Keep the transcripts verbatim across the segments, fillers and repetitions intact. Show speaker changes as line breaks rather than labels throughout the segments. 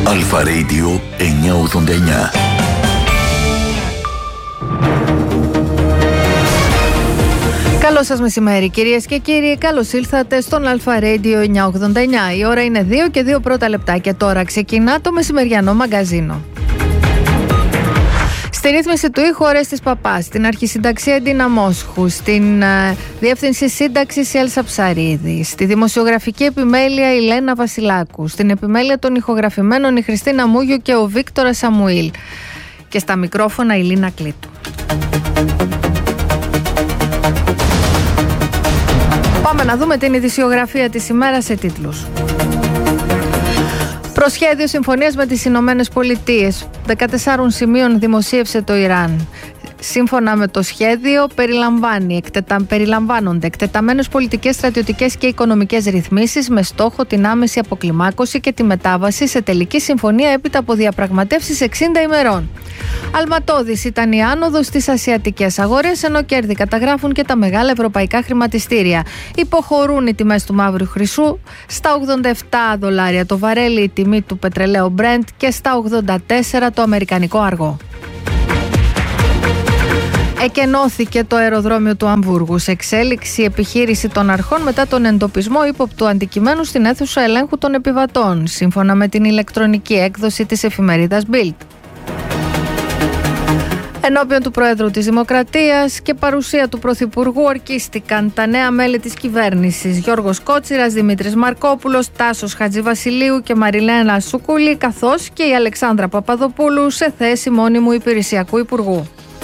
Αλφα Radio εννιακόσια ογδόντα εννιά.
Καλό σας μεσημέρι κυρίες και κύριοι, καλώς ήλθατε στον Αλφα Radio εννιακόσια ογδόντα εννιά. Η ώρα είναι δύο και δύο πρώτα λεπτά και τώρα ξεκινά το μεσημεριανό μαγκαζίνο. Στη ρύθμιση του ήχου Ορέστης Παπάς, στην αρχισυνταξία Εντίνα Μόσχου, στην uh, διεύθυνση σύνταξης Έλσα Ψαρίδη, στη δημοσιογραφική επιμέλεια η Λένα Βασιλάκου, στην επιμέλεια των ηχογραφημένων η Χριστίνα Μούγιου και ο Βίκτορας Σαμουήλ και στα μικρόφωνα η Λίνα Κλήτου. Πάμε να δούμε την ειδησιογραφία της ημέρας σε τίτλους. Προσχέδιο συμφωνίας με τις Ηνωμένες Πολιτείες. δεκατεσσάρων σημείων δημοσίευσε το Ιράν. Σύμφωνα με το σχέδιο, περιλαμβάνει, εκτετα, περιλαμβάνονται εκτεταμένες πολιτικές, στρατιωτικές και οικονομικές ρυθμίσεις με στόχο την άμεση αποκλιμάκωση και τη μετάβαση σε τελική συμφωνία έπειτα από διαπραγματεύσεις εξήντα ημερών. Αλματώδης ήταν η άνοδος στις ασιατικές αγορές, ενώ κέρδη καταγράφουν και τα μεγάλα ευρωπαϊκά χρηματιστήρια. Υποχωρούν οι τιμές του μαύρου χρυσού στα ογδόντα επτά δολάρια το βαρέλι, η τιμή του πετρελαίου Brent, και στα ογδόντα τέσσερα το αμερικανικό αργό. Εκενώθηκε το αεροδρόμιο του Αμβούργου. Σε εξέλιξη επιχείρηση των αρχών μετά τον εντοπισμό ύποπτου αντικειμένου στην αίθουσα ελέγχου των επιβατών, σύμφωνα με την ηλεκτρονική έκδοση της εφημερίδας Bild. Ενώπιον του Προέδρου της Δημοκρατίας και παρουσία του Πρωθυπουργού ορκίστηκαν τα νέα μέλη της κυβέρνησης: Γιώργος Κότσιρας, Δημήτρης Μαρκόπουλος, Τάσος Χατζηβασιλείου και Μαριλένα Σούκουλη, καθώς και η Αλεξάνδρα Παπαδοπούλου σε θέση μόνιμου υπηρεσιακού υπουργού.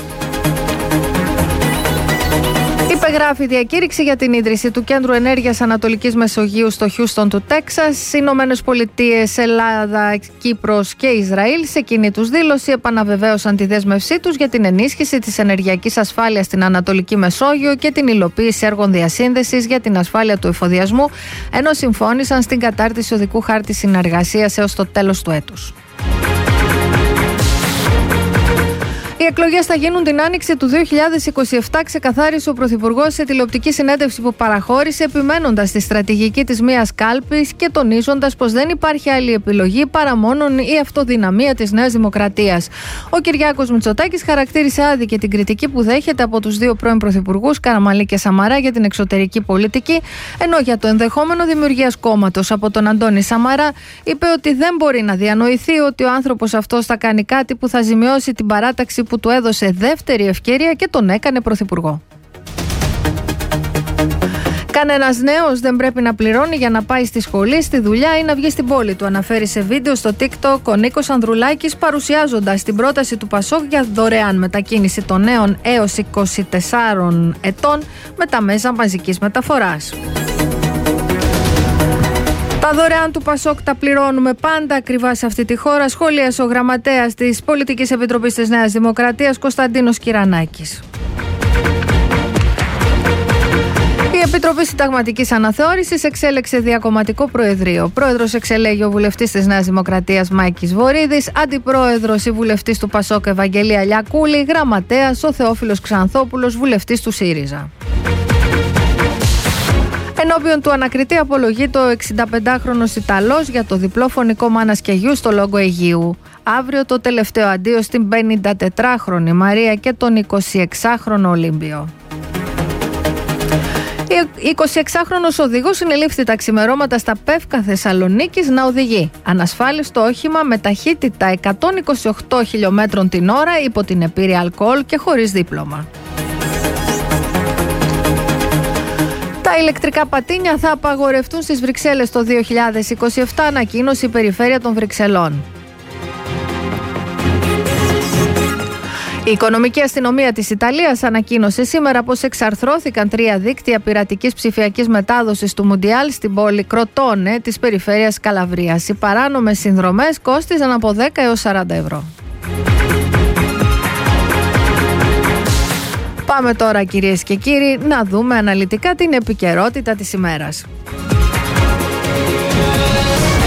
Υπεγράφει διακήρυξη για την ίδρυση του Κέντρου Ενέργειας Ανατολικής Μεσογείου στο Χιούστον του Τέξας. Ηνωμένες Πολιτείες, Ελλάδα, Κύπρος και Ισραήλ σε κοινή τους δήλωση επαναβεβαίωσαν τη δέσμευσή τους για την ενίσχυση της ενεργειακής ασφάλειας στην Ανατολική Μεσόγειο και την υλοποίηση έργων διασύνδεσης για την ασφάλεια του εφοδιασμού, ενώ συμφώνησαν στην κατάρτιση οδικού χάρτη συνεργασίας έως το τέλος του έτους. Οι εκλογές θα γίνουν την άνοιξη του δύο χιλιάδες είκοσι επτά, ξεκαθάρισε ο Πρωθυπουργός σε τηλεοπτική συνέντευξη που παραχώρησε, επιμένοντας στη στρατηγική της μίας κάλπης και τονίζοντας πως δεν υπάρχει άλλη επιλογή παρά μόνον η αυτοδυναμία της Νέας Δημοκρατίας. Ο Κυριάκος Μητσοτάκης χαρακτήρισε άδικη την κριτική που δέχεται από τους δύο πρώην πρωθυπουργούς, Καραμανλή και Σαμαρά, για την εξωτερική πολιτική, ενώ για το ενδεχόμενο δημιουργίας κόμματος από τον Αντώνη Σαμαρά είπε ότι δεν μπορεί να διανοηθεί ότι ο άνθρωπος αυτός θα κάνει κάτι που θα ζημιώσει την παράταξη που του έδωσε δεύτερη ευκαιρία και τον έκανε πρωθυπουργό. Κανένας νέος δεν πρέπει να πληρώνει για να πάει στη σχολή, στη δουλειά ή να βγει στην πόλη του, αναφέρει σε βίντεο στο TikTok ο Νίκος Ανδρουλάκης, παρουσιάζοντας την πρόταση του Πασόκ για δωρεάν μετακίνηση των νέων έως είκοσι τεσσάρων ετών με τα μέσα μαζικής μεταφοράς. Τα δωρεάν του Πασόκ τα πληρώνουμε πάντα ακριβά σε αυτή τη χώρα, σχολίασε ο γραμματέας της Πολιτικής Επιτροπής της Νέας Δημοκρατίας, Κωνσταντίνος Κυρανάκης. Η Επιτροπή Συνταγματικής Αναθεώρησης εξέλεξε διακομματικό προεδρείο. Πρόεδρος εξελέγει ο βουλευτής της Νέας Δημοκρατίας Μάικης Βορίδης, αντιπρόεδρος η βουλευτής του Πασόκ Ευαγγελία Λιακούλη, γραμματέας ο Θεόφιλος Ξανθόπουλος, βουλευτής του ΣΥΡΙΖΑ. Ενώπιον του ανακριτή απολογείται ο εξινταπεντάχρονος Ιταλός για το διπλό φωνικό μάνας και γιου στο Λόγο Αιγείου. Αύριο το τελευταίο αντίο στην πενηντατετράχρονη Μαρία και τον εικοσιεξάχρονο Ολύμπιο. εικοσιεξάχρονος οδηγός συνελήφθη τα ξημερώματα στα Πεύκα Θεσσαλονίκης να οδηγεί ανασφάλιστο όχημα με ταχύτητα εκατόν είκοσι οκτώ χιλιομέτρων την ώρα υπό την επίρρεια αλκοόλ και χωρίς δίπλωμα. Τα ηλεκτρικά πατίνια θα απαγορευτούν στις Βρυξέλλες το δύο χιλιάδες είκοσι επτά, ανακοίνωσε η Περιφέρεια των Βρυξελών. Η Οικονομική Αστυνομία της Ιταλίας ανακοίνωσε σήμερα πως εξαρθρώθηκαν τρία δίκτυα πειρατικής ψηφιακής μετάδοσης του Μουντιάλ στην πόλη Κροτόνε της περιφέρειας Καλαβρίας. Οι παράνομες συνδρομές κόστιζαν από δέκα έως σαράντα ευρώ. Πάμε τώρα, κυρίες και κύριοι, να δούμε αναλυτικά την επικαιρότητα της ημέρας. Η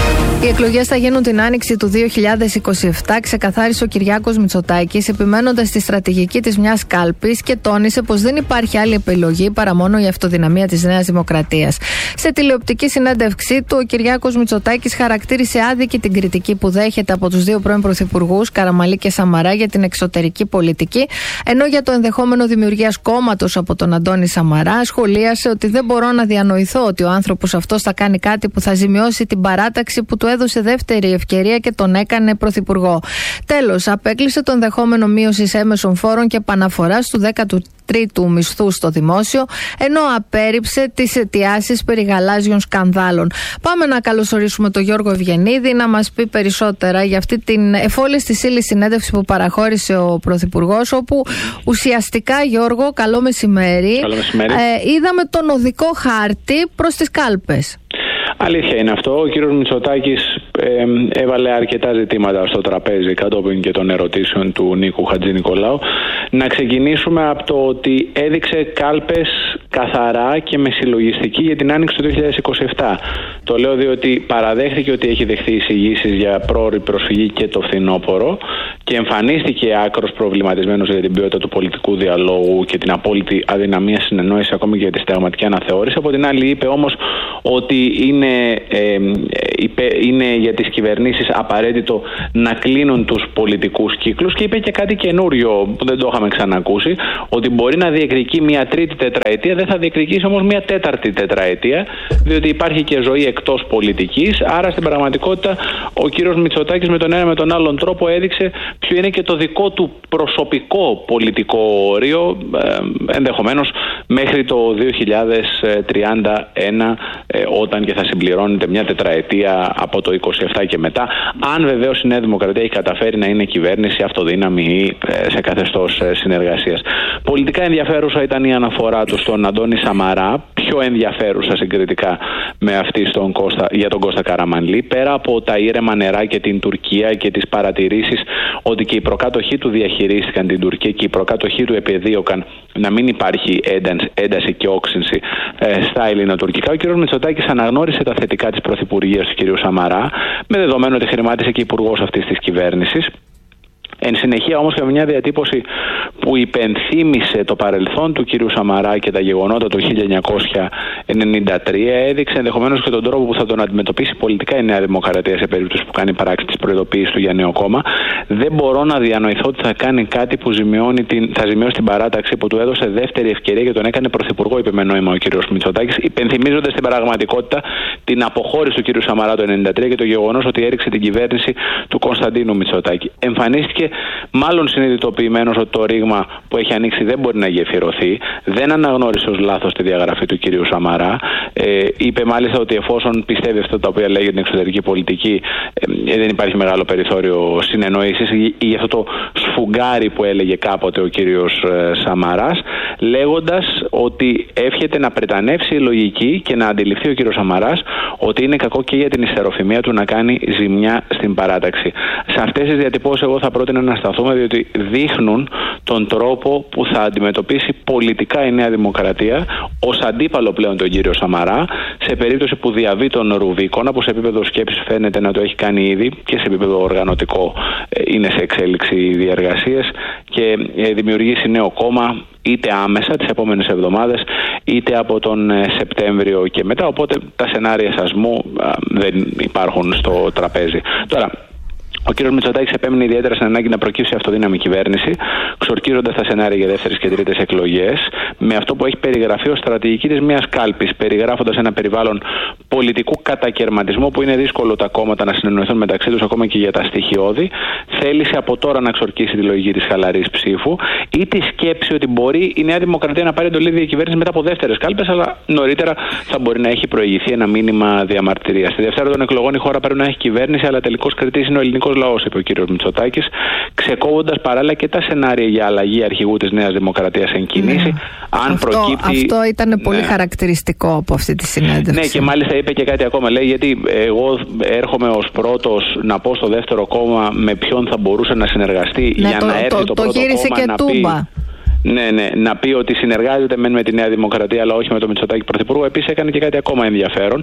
εκλογές θα γίνουν την άνοιξη του δύο χιλιάδες είκοσι επτά, ξεκαθάρισε ο Κυριάκος Μητσοτάκης, επιμένοντας τη στρατηγική της μιας κάλπης και τόνισε πως δεν υπάρχει άλλη επιλογή παρά μόνο η αυτοδυναμία της Νέας Δημοκρατίας. Σε τηλεοπτική συνέντευξή του, ο Κυριάκος Μητσοτάκης χαρακτήρισε άδικη την κριτική που δέχεται από τους δύο πρώην πρωθυπουργούς, Καραμανλή και Σαμαρά, για την εξωτερική πολιτική, ενώ για το ενδεχόμενο δημιουργίας κόμματος από τον Αντώνη Σαμαρά, σχολίασε ότι δεν μπορώ να διανοηθώ ότι ο άνθρωπος αυτός θα κάνει κάτι που θα ζημιώσει την παράταξη που του έδωσε δεύτερη ευκαιρία και τον έκανε πρωθυπουργό. Τέλος, απέκλεισε το ενδεχόμενο μείωσης έμεσων φόρων και επαναφοράς του δέκατου τρίτου μισθού στο δημόσιο, ενώ απέρριψε τις αιτιάσεις περί γαλάζιων σκανδάλων. Πάμε να καλωσορίσουμε τον Γιώργο Ευγενίδη να μας πει περισσότερα για αυτή την εφόλης της ύλης συνέντευξη που παραχώρησε ο πρωθυπουργός, όπου ουσιαστικά, Γιώργο, καλό μεσημέρι,
καλό μεσημέρι.
Ε, είδαμε τον οδικό χάρτη προς τις κάλπες.
Αλήθεια είναι αυτό. Ο κύριος Μητσοτάκης ε, έβαλε αρκετά ζητήματα στο τραπέζι κατόπιν και των ερωτήσεων του Νίκου Χατζηνικολάου. Να ξεκινήσουμε από το ότι έδειξε κάλπες καθαρά και με συλλογιστική για την άνοιξη του δύο χιλιάδες είκοσι επτά. Το λέω διότι παραδέχθηκε ότι έχει δεχθεί εισηγήσεις για πρόωρη προσφυγή και το φθινόπωρο και εμφανίστηκε άκρος προβληματισμένος για την ποιότητα του πολιτικού διαλόγου και την απόλυτη αδυναμία συνεννόηση ακόμη και για τη συνταγματική αναθεώρηση. Από την άλλη, είπε όμως ότι είναι, ε, είπε, είναι για τις κυβερνήσεις απαραίτητο να κλείνουν τους πολιτικούς κύκλους και είπε και κάτι καινούριο που δεν το είχαμε ξανακούσει, ότι μπορεί να διεκδικεί μια τρίτη τετραετία, δεν θα διεκδικήσει όμως μια τέταρτη τετραετία, διότι υπάρχει και ζωή εκτός πολιτικής. Άρα στην πραγματικότητα ο κύριος Μητσοτάκης με τον ένα με τον άλλον τρόπο έδειξε ποιο είναι και το δικό του προσωπικό πολιτικό όριο, ε, ενδεχομένως μέχρι το δύο χιλιάδες τριάντα ένα, ε, όταν και θα συμπληρώνεται μια τετραετία από το είκοσι επτά και μετά, αν βεβαίως η Νέα Δημοκρατία έχει καταφέρει να είναι κυβέρνηση αυτοδύναμη ή ε, σε καθεστώς ε, συνεργασίας. Πολιτικά ενδιαφέρουσα ήταν η αναφορά του στον Αντώνη Σαμαρά, πιο ενδιαφέρουσα συγκριτικά με αυτή στον Κώστα, για τον Κώστα Καραμανλή, πέρα από τα ήρεμα νερά και την Τουρκία και τις παρατηρήσεις ότι και οι προκάτοχοί του διαχειρίστηκαν την Τουρκία και οι προκάτοχοί του επεδίωκαν να μην υπάρχει ένταση και όξυνση ε, στα ελληνοτουρκικά. Ο κ. Μητσοτάκης αναγνώρισε τα θετικά της πρωθυπουργίας του κ. Σαμαρά, με δεδομένο ότι χρημάτισε και υπουργός αυτής της κυβέρνησης. Εν συνεχεία όμως και με μια διατύπωση που υπενθύμησε το παρελθόν του κ. Σαμαρά και τα γεγονότα του χίλια εννιακόσια ενενήντα τρία, έδειξε ενδεχομένως και τον τρόπο που θα τον αντιμετωπίσει πολιτικά η Νέα Δημοκρατία σε περίπτωση που κάνει πράξη της προειδοποίησης του για νέο κόμμα. Δεν μπορώ να διανοηθώ ότι θα κάνει κάτι που ζημιώνει την, θα ζημιώσει την παράταξη που του έδωσε δεύτερη ευκαιρία και τον έκανε πρωθυπουργό, είπε με νόημα ο κ. Μητσοτάκης, υπενθυμίζοντας στην πραγματικότητα την αποχώρηση του κ. Σαμαρά το ενενήντα τρία και το γεγονός ότι έριξε την κυβέρνηση του Κωνσταντίνου Μητσοτάκη. Εμφανίστηκε μάλλον συνειδητοποιημένος ότι το ρήγμα που έχει ανοίξει δεν μπορεί να γεφυρωθεί. Δεν αναγνώρισε ως λάθος τη διαγραφή του κυρίου Σαμαρά. Ε, είπε μάλιστα ότι εφόσον πιστεύει αυτό τα οποία λέει για την εξωτερική πολιτική, ε, δεν υπάρχει μεγάλο περιθώριο συνεννόησης, ή για αυτό το σφουγγάρι που έλεγε κάποτε ο κύριος ε, Σαμαράς, λέγοντας ότι εύχεται να πρετανεύσει η λογική και να αντιληφθεί ο κύριος Σαμαράς ότι είναι κακό και για την ιστεροφημία του να κάνει ζημιά στην παράταξη. Σε αυτές τις διατυπώσεις εγώ θα πρότεινα να σταθούμε, διότι δείχνουν τον τρόπο που θα αντιμετωπίσει πολιτικά η Νέα Δημοκρατία ως αντίπαλο πλέον τον κύριο Σαμαρά, σε περίπτωση που διαβεί τον Ρουβίκονα, που σε επίπεδο σκέψης φαίνεται να το έχει κάνει ήδη και σε επίπεδο οργανωτικό είναι σε εξέλιξη οι διεργασίες, και δημιουργήσει νέο κόμμα είτε άμεσα τις επόμενες εβδομάδες είτε από τον Σεπτέμβριο και μετά, οπότε τα σενάρια σασμού δεν υπάρχουν στο τραπέζι. Τώρα, ο κ. Μητσοτάκης επέμεινε ιδιαίτερα στην ανάγκη να προκύψει αυτοδύναμη κυβέρνηση, ξορκίζοντας τα σενάρια για δεύτερες και τρίτες εκλογές, με αυτό που έχει περιγραφεί ως στρατηγική της μιας κάλπης, περιγράφοντας ένα περιβάλλον πολιτικού κατακαιρματισμού που είναι δύσκολο τα κόμματα να συνεννοηθούν μεταξύ τους ακόμα και για τα στοιχειώδη. Θέλησε από τώρα να ξορκίσει τη λογική της χαλαρής ψήφου ή τη σκέψη ότι μπορεί η Νέα Δημοκρατία να πάρει εντολή διακυβέρνηση μετά από δεύτερες κάλπες, αλλά νωρίτερα θα μπορεί να έχει προηγηθεί ένα μήνυμα διαμαρτυρίας. Στη Δευτέρα των εκλογών η χώρα πρέπει να έχει κυβέρνηση, αλλά τελικός κριτής είναι ο ελληνικός λαός, είπε ο κ. Μητσοτάκης, ξεκόβοντας παράλληλα και τα σενάρια για αλλαγή αρχηγού της Νέας Δημοκρατίας εν κινήσει. Mm. Αν
αυτό,
προκύπτει...
αυτό ήταν
ναι.
πολύ χαρακτηριστικό από αυτή τη συνέντευξη.
Ναι, και μάλιστα είπε και κάτι ακόμα. Λέει, γιατί εγώ έρχομαι ως πρώτος να πω στο δεύτερο κόμμα με ποιον θα μπορούσε να συνεργαστεί, ναι, για
το,
να έρθει το,
το,
το πρώτο
γύρισε
κόμμα
και
να
τούμπα.
πει... Ναι, ναι, να πει ότι συνεργάζεται μεν με τη Νέα Δημοκρατία, αλλά όχι με τον Μητσοτάκη πρωθυπουργό. Επίσης έκανε και κάτι ακόμα ενδιαφέρον.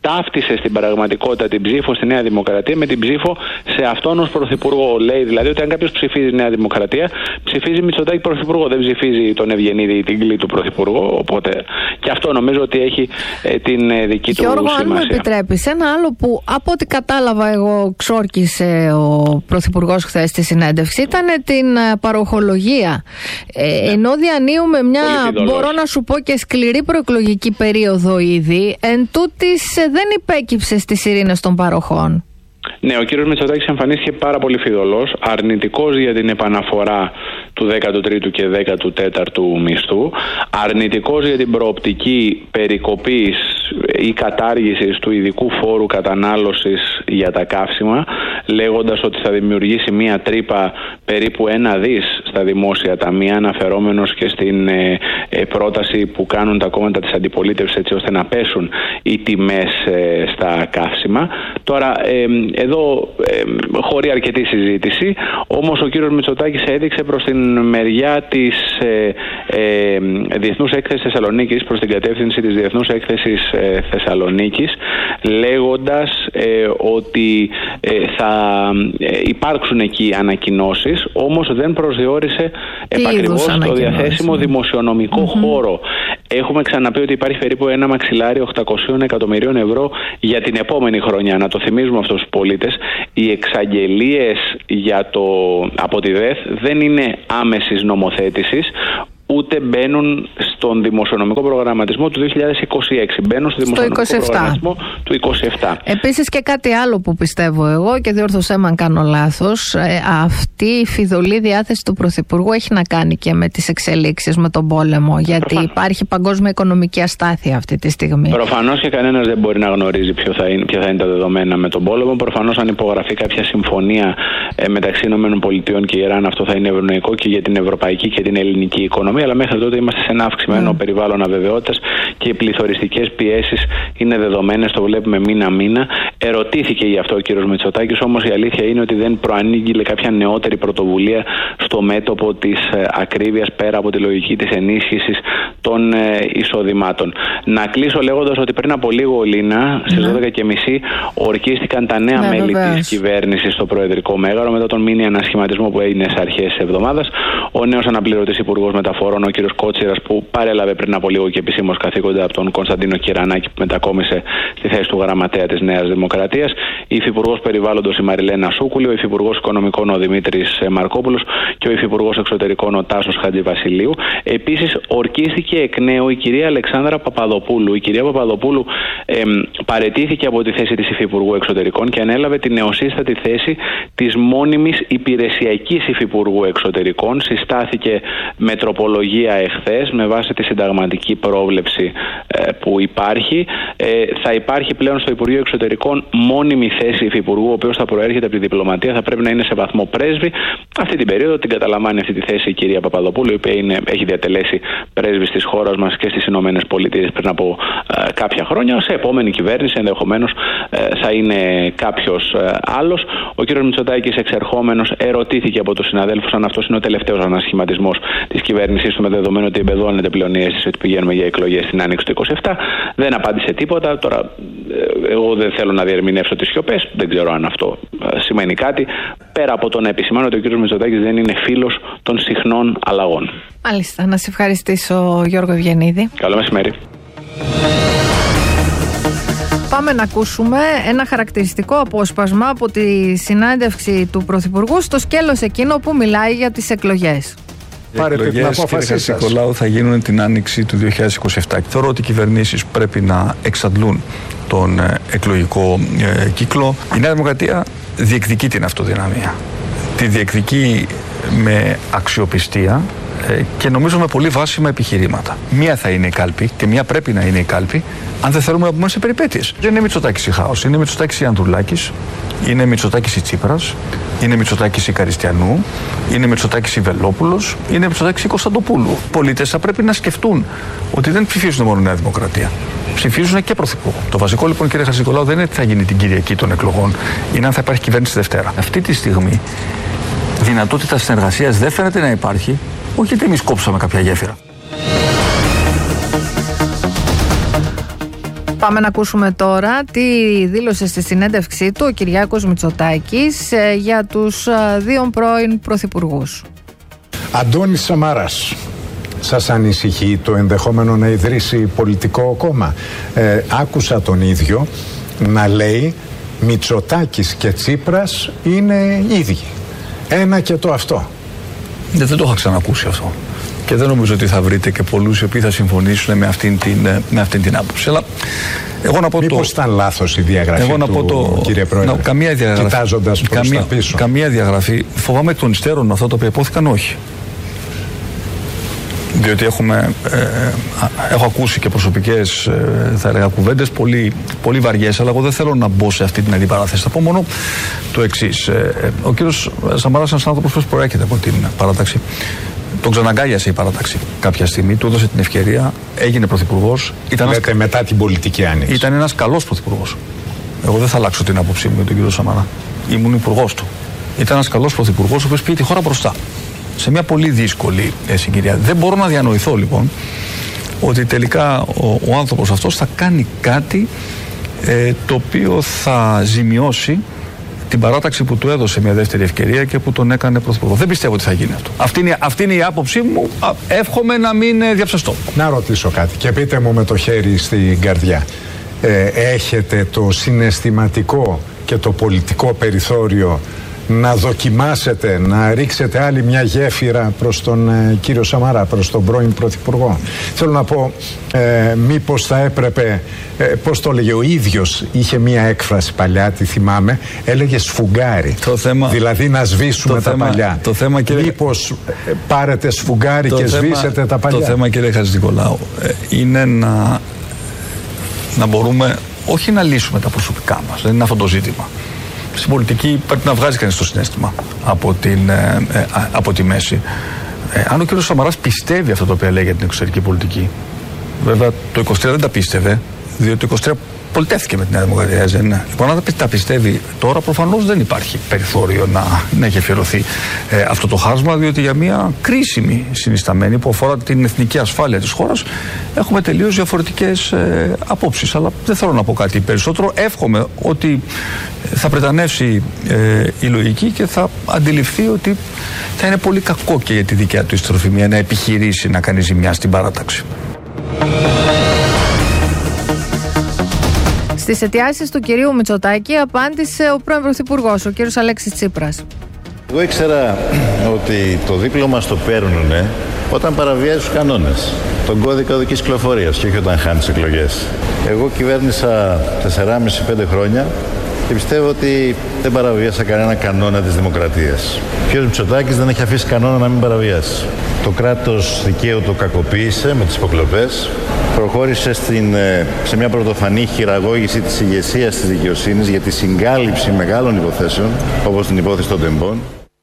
ταύτισε στην πραγματικότητα την ψήφο στη Νέα Δημοκρατία με την ψήφο σε αυτόν ως πρωθυπουργό. Λέει δηλαδή ότι αν κάποιος ψηφίζει Νέα Δημοκρατία, ψηφίζει Μητσοτάκη πρωθυπουργό, δεν ψηφίζει τον Ευγενίδη ή την Γκλή του πρωθυπουργό. Οπότε και αυτό νομίζω ότι έχει ε, την ε, δική του
Γιώργο,
σημασία.
Αν μου επιτρέπεις, ένα άλλο που από ό,τι κατάλαβα εγώ ξόρκισε ο πρωθυπουργός χθες στη συνέντευξη ήταν την παροχολογία. Ε, ενώ διανύουμε μια, μπορώ να σου πω, και σκληρή προεκλογική περίοδο ήδη, εν τούτης δεν υπέκυψε στις ειρήνες των παροχών.
Ναι, ο κύριος Μητσοτάκης εμφανίστηκε πάρα πολύ φιδωλός, αρνητικός για την επαναφορά του δέκατου τρίτου και δέκατου τέταρτου μισθού, αρνητικός για την προοπτική περικοπής ή κατάργησης του ειδικού φόρου κατανάλωσης για τα καύσιμα, λέγοντας ότι θα δημιουργήσει μία τρύπα περίπου ένα δις στα δημόσια ταμεία, αναφερόμενος και στην ε, ε, πρόταση που κάνουν τα κόμματα της αντιπολίτευσης έτσι ώστε να πέσουν οι τιμές ε, στα καύσιμα. Τώρα, ε, εδώ ε, χωρεί αρκετή συζήτηση, όμως ο κύριος Μητσοτάκης έδειξε προς την μεριά της ε, ε, Διεθνούς Έκθεσης Θεσσαλονίκης, προς την κατεύθυνση της Διεθνούς Έκθεσης ε, Θεσσαλονίκης, λέγοντας ε, ότι ε, θα ε, υπάρξουν εκεί ανακοινώσεις, όμως δεν προσδιορίσε επακριβώς το διαθέσιμο δημοσιονομικό mm-hmm. χώρο. Έχουμε ξαναπεί ότι υπάρχει περίπου ένα μαξιλάρι οκτακόσια εκατομμυρίων ευρώ για την επόμενη χρονιά. Να το θυμίζουμε αυτό στους πολίτες. Οι εξαγγελίες για το, από τη ΔΕΘ δεν είναι άμεσης νομοθέτησης, ούτε μπαίνουν στον δημοσιονομικό προγραμματισμό του δύο χιλιάδες είκοσι έξι. Μπαίνουν στο δημοσιονομικό
είκοσι επτά.
Προγραμματισμό του είκοσι επτά.
Επίσης και κάτι άλλο που πιστεύω εγώ, και διόρθωσέ με αν κάνω λάθος, ε, αυτή η φιδωλή διάθεση του Πρωθυπουργού έχει να κάνει και με τις εξελίξεις, με τον πόλεμο, γιατί Προφανώς. υπάρχει παγκόσμια οικονομική αστάθεια αυτή τη στιγμή.
Προφανώς και κανένας δεν μπορεί να γνωρίζει ποιο θα είναι, ποια θα είναι τα δεδομένα με τον πόλεμο. Προφανώς αν υπογραφεί κάποια συμφωνία ε, μεταξύ ΗΠΑ και Ιράν, αυτό θα είναι ευνοϊκό και για την ευρωπαϊκή και την ελληνική οικονομία. Αλλά μέχρι τότε είμαστε σε ένα αυξημένο mm. περιβάλλον αβεβαιότητας και οι πληθωριστικές πιέσεις είναι δεδομένες, το βλέπουμε μήνα-μήνα. Ερωτήθηκε γι' αυτό ο κύριος Μητσοτάκης, όμως η αλήθεια είναι ότι δεν προανήγγειλε κάποια νεότερη πρωτοβουλία στο μέτωπο της ε, ακρίβειας, πέρα από τη λογική της ενίσχυσης των ε, εισοδημάτων. Να κλείσω λέγοντας ότι πριν από λίγο, Λίνα, στις δώδεκα και μισή ορκίστηκαν τα νέα ναι, μέλη βεβαίως. της κυβέρνησης στο Προεδρικό Μέγαρο μετά τον μίνι ανασχηματισμό που έγινε σε αρχές της εβδομάδας. Ο νέος αναπληρωτής Υπουργός Μεταφορών, ο κύριος Κότσιρας, που παρέλαβε πριν από λίγο και επισήμως καθήκοντα από τον Κωνσταντίνο Κυρανάκη, που μετακόμισε στη θέση του γραμματέα της Νέας Δημοκρατίας, η Υφυπουργός Περιβάλλοντος η Μαριλένα Σούκουλη, ο Υφυπουργός Οικονομικών ο Δημήτρης Μαρκόπουλος και ο Υφυπουργός Εξωτερικών ο Τάσος Χατζηβασιλείου. Επίσης, ορκίστηκε εκ νέου η κυρία Αλεξάνδρα Παπαδοπούλου. Η κυρία Παπαδοπούλου εμ, παραιτήθηκε από τη θέση της Υφυπουργού Εξωτερικών και ανέλαβε τη νεοσύστατη θέση της μόνιμης υπηρεσιακής Υφυπουργού Εξωτερικών. Συστάθηκε με τροπολογία εχθές με βάση τη συνταγματική πρόβλεψη ε, που υπάρχει. Ε, θα υπάρχει πλέον στο Υπουργείο Εξωτερικών μόνιμη θέση υφυπουργού, ο οποίος θα προέρχεται από τη διπλωματία, θα πρέπει να είναι σε βαθμό πρέσβη. Αυτή την περίοδο την καταλαμβάνει αυτή τη θέση η κυρία Παπαδοπούλου, η οποία είναι, έχει διατελέσει πρέσβης της χώρας μας και στις Ηνωμένες Πολιτείες πριν από ε, κάποια χρόνια. Σε επόμενη κυβέρνηση ενδεχομένως ε, θα είναι κάποιος ε, άλλος. Ο κύριος Μητσοτάκης, εξερχόμενος, ερωτήθηκε από τους συναδέλφους αν αυτός είναι ο τελευταίος ανασχηματισμός της κυβέρνησής του, με δεδομένο ότι εμπεδώνεται πλέον η αίσθηση ότι πηγαίνουμε για εκλογές στην άνοιξη του είκοσι επτά. Δεν απάντησε τίποτα. Τώρα, εγώ δεν θέλω να διερμηνεύσω τις σιωπές, δεν ξέρω αν αυτό σημαίνει κάτι. Πέρα από το να επισημάνω ότι ο κ. Μητσοτάκης δεν είναι φίλος των συχνών αλλαγών.
Μάλιστα. Να σε ευχαριστήσω, Γιώργο Ευγενίδη.
Καλό μεσημέρι.
Πάμε να ακούσουμε ένα χαρακτηριστικό απόσπασμα από τη συνάντευξη του Πρωθυπουργού στο σκέλος εκείνο που μιλάει για τις εκλογές.
Οι εκλογές, κύριε Νικολάου, θα γίνουν την άνοιξη του δύο χιλιάδες είκοσι επτά. Θεωρώ ότι οι κυβερνήσεις πρέπει να εξαντλούν τον εκλογικό ε, κύκλο. Η Νέα Δημοκρατία διεκδικεί την αυτοδυναμία. Τη διεκδικεί με αξιοπιστία ε, και νομίζω με πολύ βάσιμα επιχειρήματα. Μία θα είναι η κάλπη και μία πρέπει να είναι η κάλπη, αν δεν θέλουμε να πούμε σε περιπέτειες. Δεν είναι Μητσοτάκης η Χάος, είναι Μητσοτάκης η Ανδρουλάκης, είναι Μητσοτάκης η Τσίπρας, είναι Μητσοτάκης η Καριστιανού, είναι Μητσοτάκης η Βελόπουλος, είναι Μητσοτάκης η Κωνσταντοπούλου. Οι πολίτες θα πρέπει να σκεφτούν ότι δεν ψηφίζουν μόνο Νέα Δημοκρατία. Ψηφίζουν και πρωθυπουργό. Το βασικό λοιπόν, κύριε Χατζηνικολάου, δεν είναι τι θα γίνει την Κυριακή των εκλογών, είναι αν θα υπάρχει κυβέρνηση Δευτέρα. Αυτή τη στιγμή δυνατότητα συνεργασίας δεν φαίνεται να υπάρχει, όχι γιατί εμείς κόψαμε κάποια γέφυρα.
Πάμε να ακούσουμε τώρα τι δήλωσε στη συνέντευξή του ο Κυριάκος Μητσοτάκης για τους δύο πρώην πρωθυπουργούς.
Αντώνης Σαμαράς, σας ανησυχεί το ενδεχόμενο να ιδρύσει πολιτικό κόμμα? Ε, άκουσα τον ίδιο να λέει Μητσοτάκης και Τσίπρας είναι ίδιοι. Ένα και το αυτό.
Δεν, δεν το είχα ξανακούσει αυτό. Και δεν νομίζω ότι θα βρείτε και πολλούς οι οποίοι θα συμφωνήσουν με αυτήν την, με αυτήν την άποψη. Αλλά εγώ να πω
Μήπως
το...
ήταν λάθος η διαγραφή
εγώ να
του,
πω το...
κύριε Πρόεδρε,
να, καμία διαγραφή,
κοιτάζοντας προς
καμία,
τα πίσω.
Καμία διαγραφή. Φοβάμαι εκ των υστέρων αυτά τα οποία υπόθηκαν, όχι. Διότι έχουμε, ε, έχω ακούσει και προσωπικές ε, θα έλεγα κουβέντες πολύ, πολύ βαριές, αλλά εγώ δεν θέλω να μπω σε αυτή την αντιπαράθεση. Θα πω μόνο το εξής. Ε, ε, ο κύριος Σαμαράς είναι ένας άνθρωπος που προέρχεται από την παράταξη. Τον ξαναγκάλιασε η παράταξη κάποια στιγμή, του έδωσε την ευκαιρία, έγινε πρωθυπουργός.
Λέτε ένας... μετά την πολιτική άνοιξη.
Ήταν ένας καλός πρωθυπουργός. Εγώ δεν θα αλλάξω την άποψή μου για τον κύριο Σαμαρά. Ήμουν υπουργός του. Ήταν ένας καλός πρωθυπουργός, ο οποίος πήγε τη χώρα μπροστά. Σε μια πολύ δύσκολη ε, συγκυρία. Δεν μπορώ να διανοηθώ λοιπόν ότι τελικά ο, ο άνθρωπος αυτός θα κάνει κάτι ε, το οποίο θα ζημιώσει την παράταξη που του έδωσε μια δεύτερη ευκαιρία και που τον έκανε πρωθυπουργό. Δεν πιστεύω ότι θα γίνει αυτό. Αυτή είναι, αυτή είναι η άποψή μου. Α, εύχομαι να μην ε, διαψευστώ.
Να ρωτήσω κάτι και πείτε μου με το χέρι στην καρδιά. Ε, έχετε το συναισθηματικό και το πολιτικό περιθώριο να δοκιμάσετε, να ρίξετε άλλη μια γέφυρα προς τον ε, κύριο Σαμαρά, προς τον πρώην πρωθυπουργό? Θέλω να πω, ε, μήπως θα έπρεπε, ε, πώς το έλεγε ο ίδιος, είχε μια έκφραση παλιά, τη θυμάμαι, έλεγε σφουγγάρι.
Το θέμα,
δηλαδή να σβήσουμε τα
θέμα,
παλιά.
Το θέμα, κύριε,
μήπως ε, πάρετε σφουγγάρι και θέμα, σβήσετε τα παλιά?
Το θέμα, κύριε Χατζηνικολάου, ε, είναι να, να μπορούμε όχι να λύσουμε τα προσωπικά μας. Δεν είναι αυτό το ζήτημα. Στην πολιτική πρέπει να βγάζει κανείς το συναίσθημα από, την, ε, ε, από τη μέση. Ε, αν ο κ. Σαμαράς πιστεύει αυτό το οποίο λέει για την εξωτερική πολιτική, βέβαια το είκοσι τρία δεν τα πίστευε, διότι το είκοσι τρία πολιτεύθηκε με τη Νέα Δημοκρατία, δεν είναι? Λοιπόν, αν τα πιστεύει τώρα, προφανώς δεν υπάρχει περιθώριο να, να γεφυρωθεί ε, αυτό το χάσμα, διότι για μια κρίσιμη συνισταμένη που αφορά την εθνική ασφάλεια της χώρας έχουμε τελείως διαφορετικές ε, απόψεις. Αλλά δεν θέλω να πω κάτι περισσότερο. Εύχομαι ότι θα πρετανεύσει ε, η λογική και θα αντιληφθεί ότι θα είναι πολύ κακό και για τη δικιά του ιστροφημία να επιχειρήσει να κάνει ζημιά στην παράταξη.
Στις αιτιάσεις του κυρίου Μητσοτάκη απάντησε ο πρώην πρωθυπουργός, ο κύριος Αλέξης Τσίπρας.
Εγώ ήξερα ότι το δίπλωμα στο παίρνουνε όταν παραβιάζει τους κανόνες, τον κώδικα οδικής κυκλοφορίας και όχι όταν χάνει τις εκλογές. Εγώ κυβέρνησα τεσσεράμισι πέντε χρόνια και πιστεύω ότι δεν παραβίασα κανένα κανόνα της δημοκρατίας. Ο κ. Μητσοτάκης δεν έχει αφήσει κανόνα να μην παραβιάσει. Το κράτος δικαίου το κακοποίησε με τις υποκλοπές. Προχώρησε στην, σε μια πρωτοφανή χειραγώγηση της ηγεσίας της δικαιοσύνης για τη συγκάλυψη μεγάλων υποθέσεων, όπως την υπόθεση των τεμπών.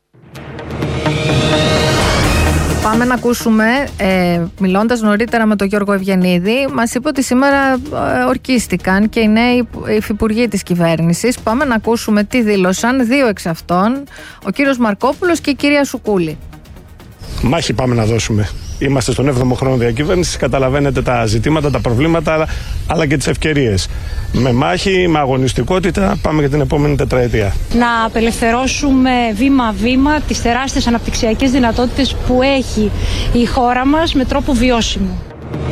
Πάμε να ακούσουμε, ε, μιλώντας νωρίτερα με τον Γιώργο Ευγενίδη, μας είπε ότι σήμερα ε, ορκίστηκαν και οι νέοι υφυπουργοί της κυβέρνησης. Πάμε να ακούσουμε τι δήλωσαν δύο εξ αυτών, ο κύριος Μαρκόπουλος και η κυρία Σουκούλη.
Μάχη πάμε να δώσουμε. Είμαστε στον έβδομο χρόνο διακυβέρνησης, καταλαβαίνετε τα ζητήματα, τα προβλήματα, αλλά και τις ευκαιρίες. Με μάχη, με αγωνιστικότητα, πάμε για την επόμενη τετραετία.
Να απελευθερώσουμε βήμα-βήμα τις τεράστιες αναπτυξιακές δυνατότητες που έχει η χώρα μας με τρόπο βιώσιμο.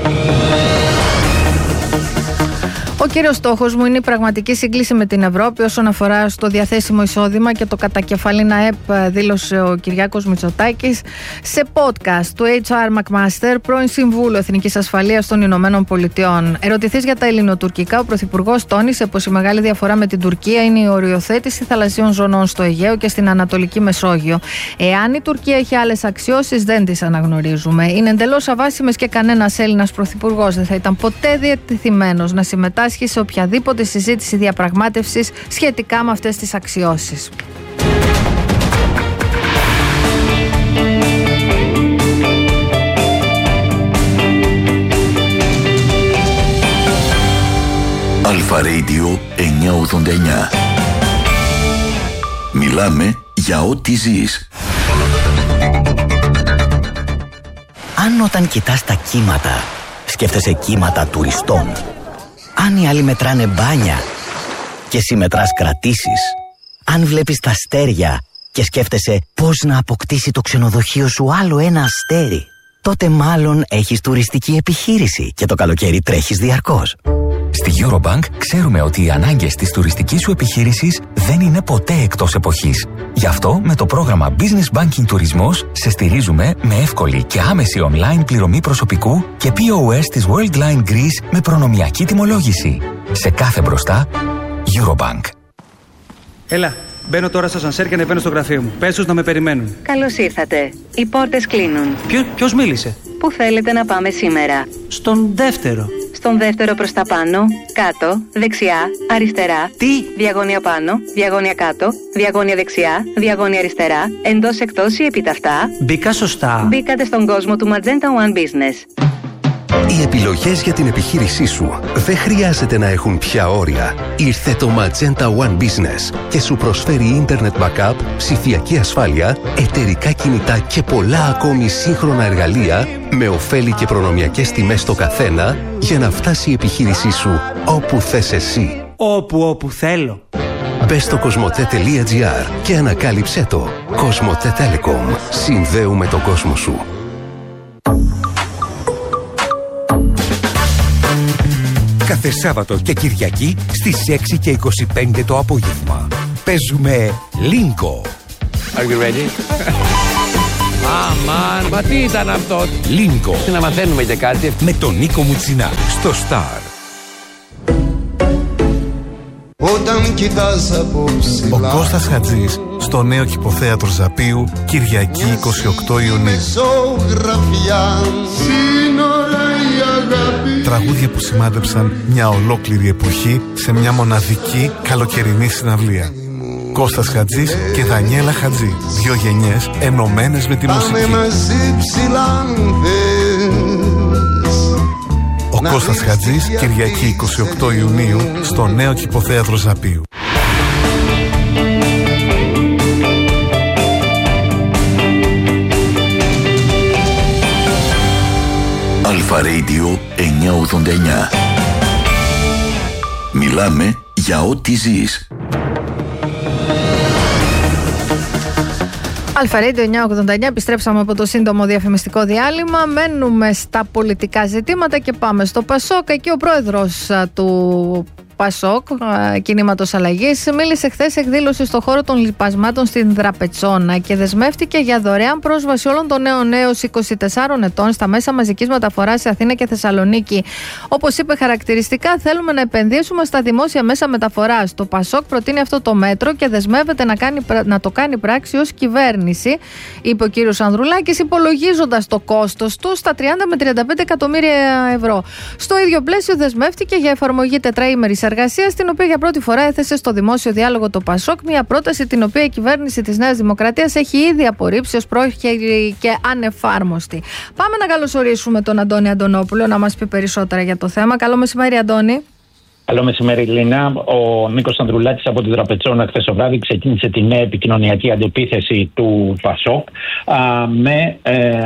Ο κύριος στόχος μου είναι η πραγματική σύγκληση με την Ευρώπη όσον αφορά στο διαθέσιμο εισόδημα και το κατακεφαλήν ΑΕΠ, δήλωσε ο Κυριάκος Μητσοτάκης σε podcast του έιτς αρ McMaster, πρώην Συμβούλου Εθνικής Ασφαλείας των Ηνωμένων Πολιτειών. Ερωτηθείς για τα ελληνοτουρκικά, ο Πρωθυπουργός τόνισε πως η μεγάλη διαφορά με την Τουρκία είναι η οριοθέτηση θαλασσίων ζωνών στο Αιγαίο και στην Ανατολική Μεσόγειο. Εάν η Τουρκία έχει άλλες αξιώσεις, δεν τις αναγνωρίζουμε. Είναι εντελώς αβάσιμες και κανένας Έλληνας Πρωθυπουργός δεν θα ήταν ποτέ διατεθειμένος να συμμετάσχει σε οποιαδήποτε συζήτηση διαπραγμάτευσης σχετικά με αυτές τις αξιώσεις.
Αλφα Radio εννιακόσια ογδόντα εννιά. Μιλάμε για ό,τι ζεις.
Αν όταν κοιτάς τα κύματα σκέφτεσαι κύματα τουριστών, Αν οι άλλοι μετράνε μπάνια και εσύ μετράς κρατήσεις. Αν βλέπεις τα αστέρια και σκέφτεσαι πώς να αποκτήσει το ξενοδοχείο σου άλλο ένα αστέρι, τότε μάλλον έχεις τουριστική επιχείρηση και το καλοκαίρι τρέχεις διαρκώς.
Στη Eurobank ξέρουμε ότι οι ανάγκες της τουριστικής σου επιχείρησης δεν είναι ποτέ εκτός εποχής. Γι' αυτό με το πρόγραμμα Business Banking Τουρισμός σε στηρίζουμε με εύκολη και άμεση online πληρωμή προσωπικού και πι ο ες της Worldline Greece με προνομιακή τιμολόγηση. Σε κάθε μπροστά, Eurobank.
Έλα, μπαίνω τώρα στο σανσέρ και ανεβαίνω στο γραφείο μου. Πες τους να με περιμένουν.
Καλώς ήρθατε. Οι πόρτες κλείνουν.
Ποιο, ποιος μίλησε?
Πού θέλετε να πάμε σήμερα?
Στον δεύτερο.
Στον δεύτερο προς τα πάνω, κάτω, δεξιά, αριστερά.
Τι?
Διαγώνια πάνω, διαγώνια κάτω, διαγώνια δεξιά, διαγώνια αριστερά, εντός εκτός ή επιταυτά.
Μπήκα σωστά.
Μπήκατε στον κόσμο του Magenta One Business.
Οι επιλογές για την επιχείρησή σου δεν χρειάζεται να έχουν πια όρια. Ήρθε το Magenta One Business και σου προσφέρει Internet Backup, ψηφιακή ασφάλεια, εταιρικά κινητά και πολλά ακόμη σύγχρονα εργαλεία με ωφέλη και προνομιακές τιμές στο καθένα για να φτάσει η επιχείρησή σου όπου θες εσύ.
Όπου όπου θέλω.
Μπες στο κοσμοτέ τελεία τζι άρ και ανακάλυψέ το. Κοσμοτέ Telecom. Συνδέουμε τον κόσμο σου.
Κάθε Σάββατο και Κυριακή στις έξι και είκοσι πέντε το απόγευμα. Παίζουμε Λίνκο.
Are you ready? Αμάν, μα τι ήταν αυτό?
Λίνκο.
Τι να μαθαίνουμε και κάτι.
Με τον Νίκο Μουτσινά στο Star.
Όταν κοιτάς από ψηλά.
Ο Κώστας Χατζής στο νέο κηποθέατρο Ζαπίου, Κυριακή εικοστή ογδόη Ιουνίου. Τραγούδια που σημάδεψαν μια ολόκληρη εποχή σε μια μοναδική καλοκαιρινή συναυλία. Κώστας Χατζής και Δανιέλα Χατζή. Δύο γενιές ενωμένες με τη μουσική. Ο Κώστας Χατζής, Κυριακή εικοστή ογδόη Ιουνίου, στο νέο κηποθέατρο Ζαπίου.
Αλφα Radio εννιακόσια ογδόντα εννιά. Μιλάμε για ό,τι ζεις.
Αλφα Radio εννιακόσια ογδόντα εννιά, επιστρέψαμε από το σύντομο διαφημιστικό διάλειμμα. Μένουμε στα πολιτικά ζητήματα και πάμε στο Πασόκ. Εκεί ο πρόεδρος του Πασόκ, κινήματος αλλαγής, μίλησε χθες σε εκδήλωση στο χώρο των λιπασμάτων στην Δραπετσόνα και δεσμεύτηκε για δωρεάν πρόσβαση όλων των νέων έως είκοσι τεσσάρων ετών στα μέσα μαζικής μεταφοράς σε Αθήνα και Θεσσαλονίκη. Όπως είπε χαρακτηριστικά, θέλουμε να επενδύσουμε στα δημόσια μέσα μεταφοράς. Το Πασόκ προτείνει αυτό το μέτρο και δεσμεύεται να, κάνει, να το κάνει πράξη ως κυβέρνηση, είπε ο κύριος Ανδρουλάκης, υπολογίζοντας το κόστος του στα τριάντα με τριάντα πέντε εκατομμύρια ευρώ. Στο ίδιο πλαίσιο δεσμεύτηκε για εφαρμογή τετραήμερης εργασίας, την οποία για πρώτη φορά έθεσε στο δημόσιο διάλογο το Πασόκ, μια πρόταση την οποία η κυβέρνηση της Νέας Δημοκρατίας έχει ήδη απορρίψει ως πρόχειρη και ανεφάρμοστη. Πάμε να καλωσορίσουμε τον Αντώνη Αντωνόπουλο να μας πει περισσότερα για το θέμα. Καλό μεσημέρι, Αντώνη.
Καλό μεσημέρι, Λίνα. Ο Νίκος Ανδρουλάκης από την Δραπετσόνα χθες το βράδυ ξεκίνησε τη νέα επικοινωνιακή αντεπίθεση του Πασόκ α, με ε,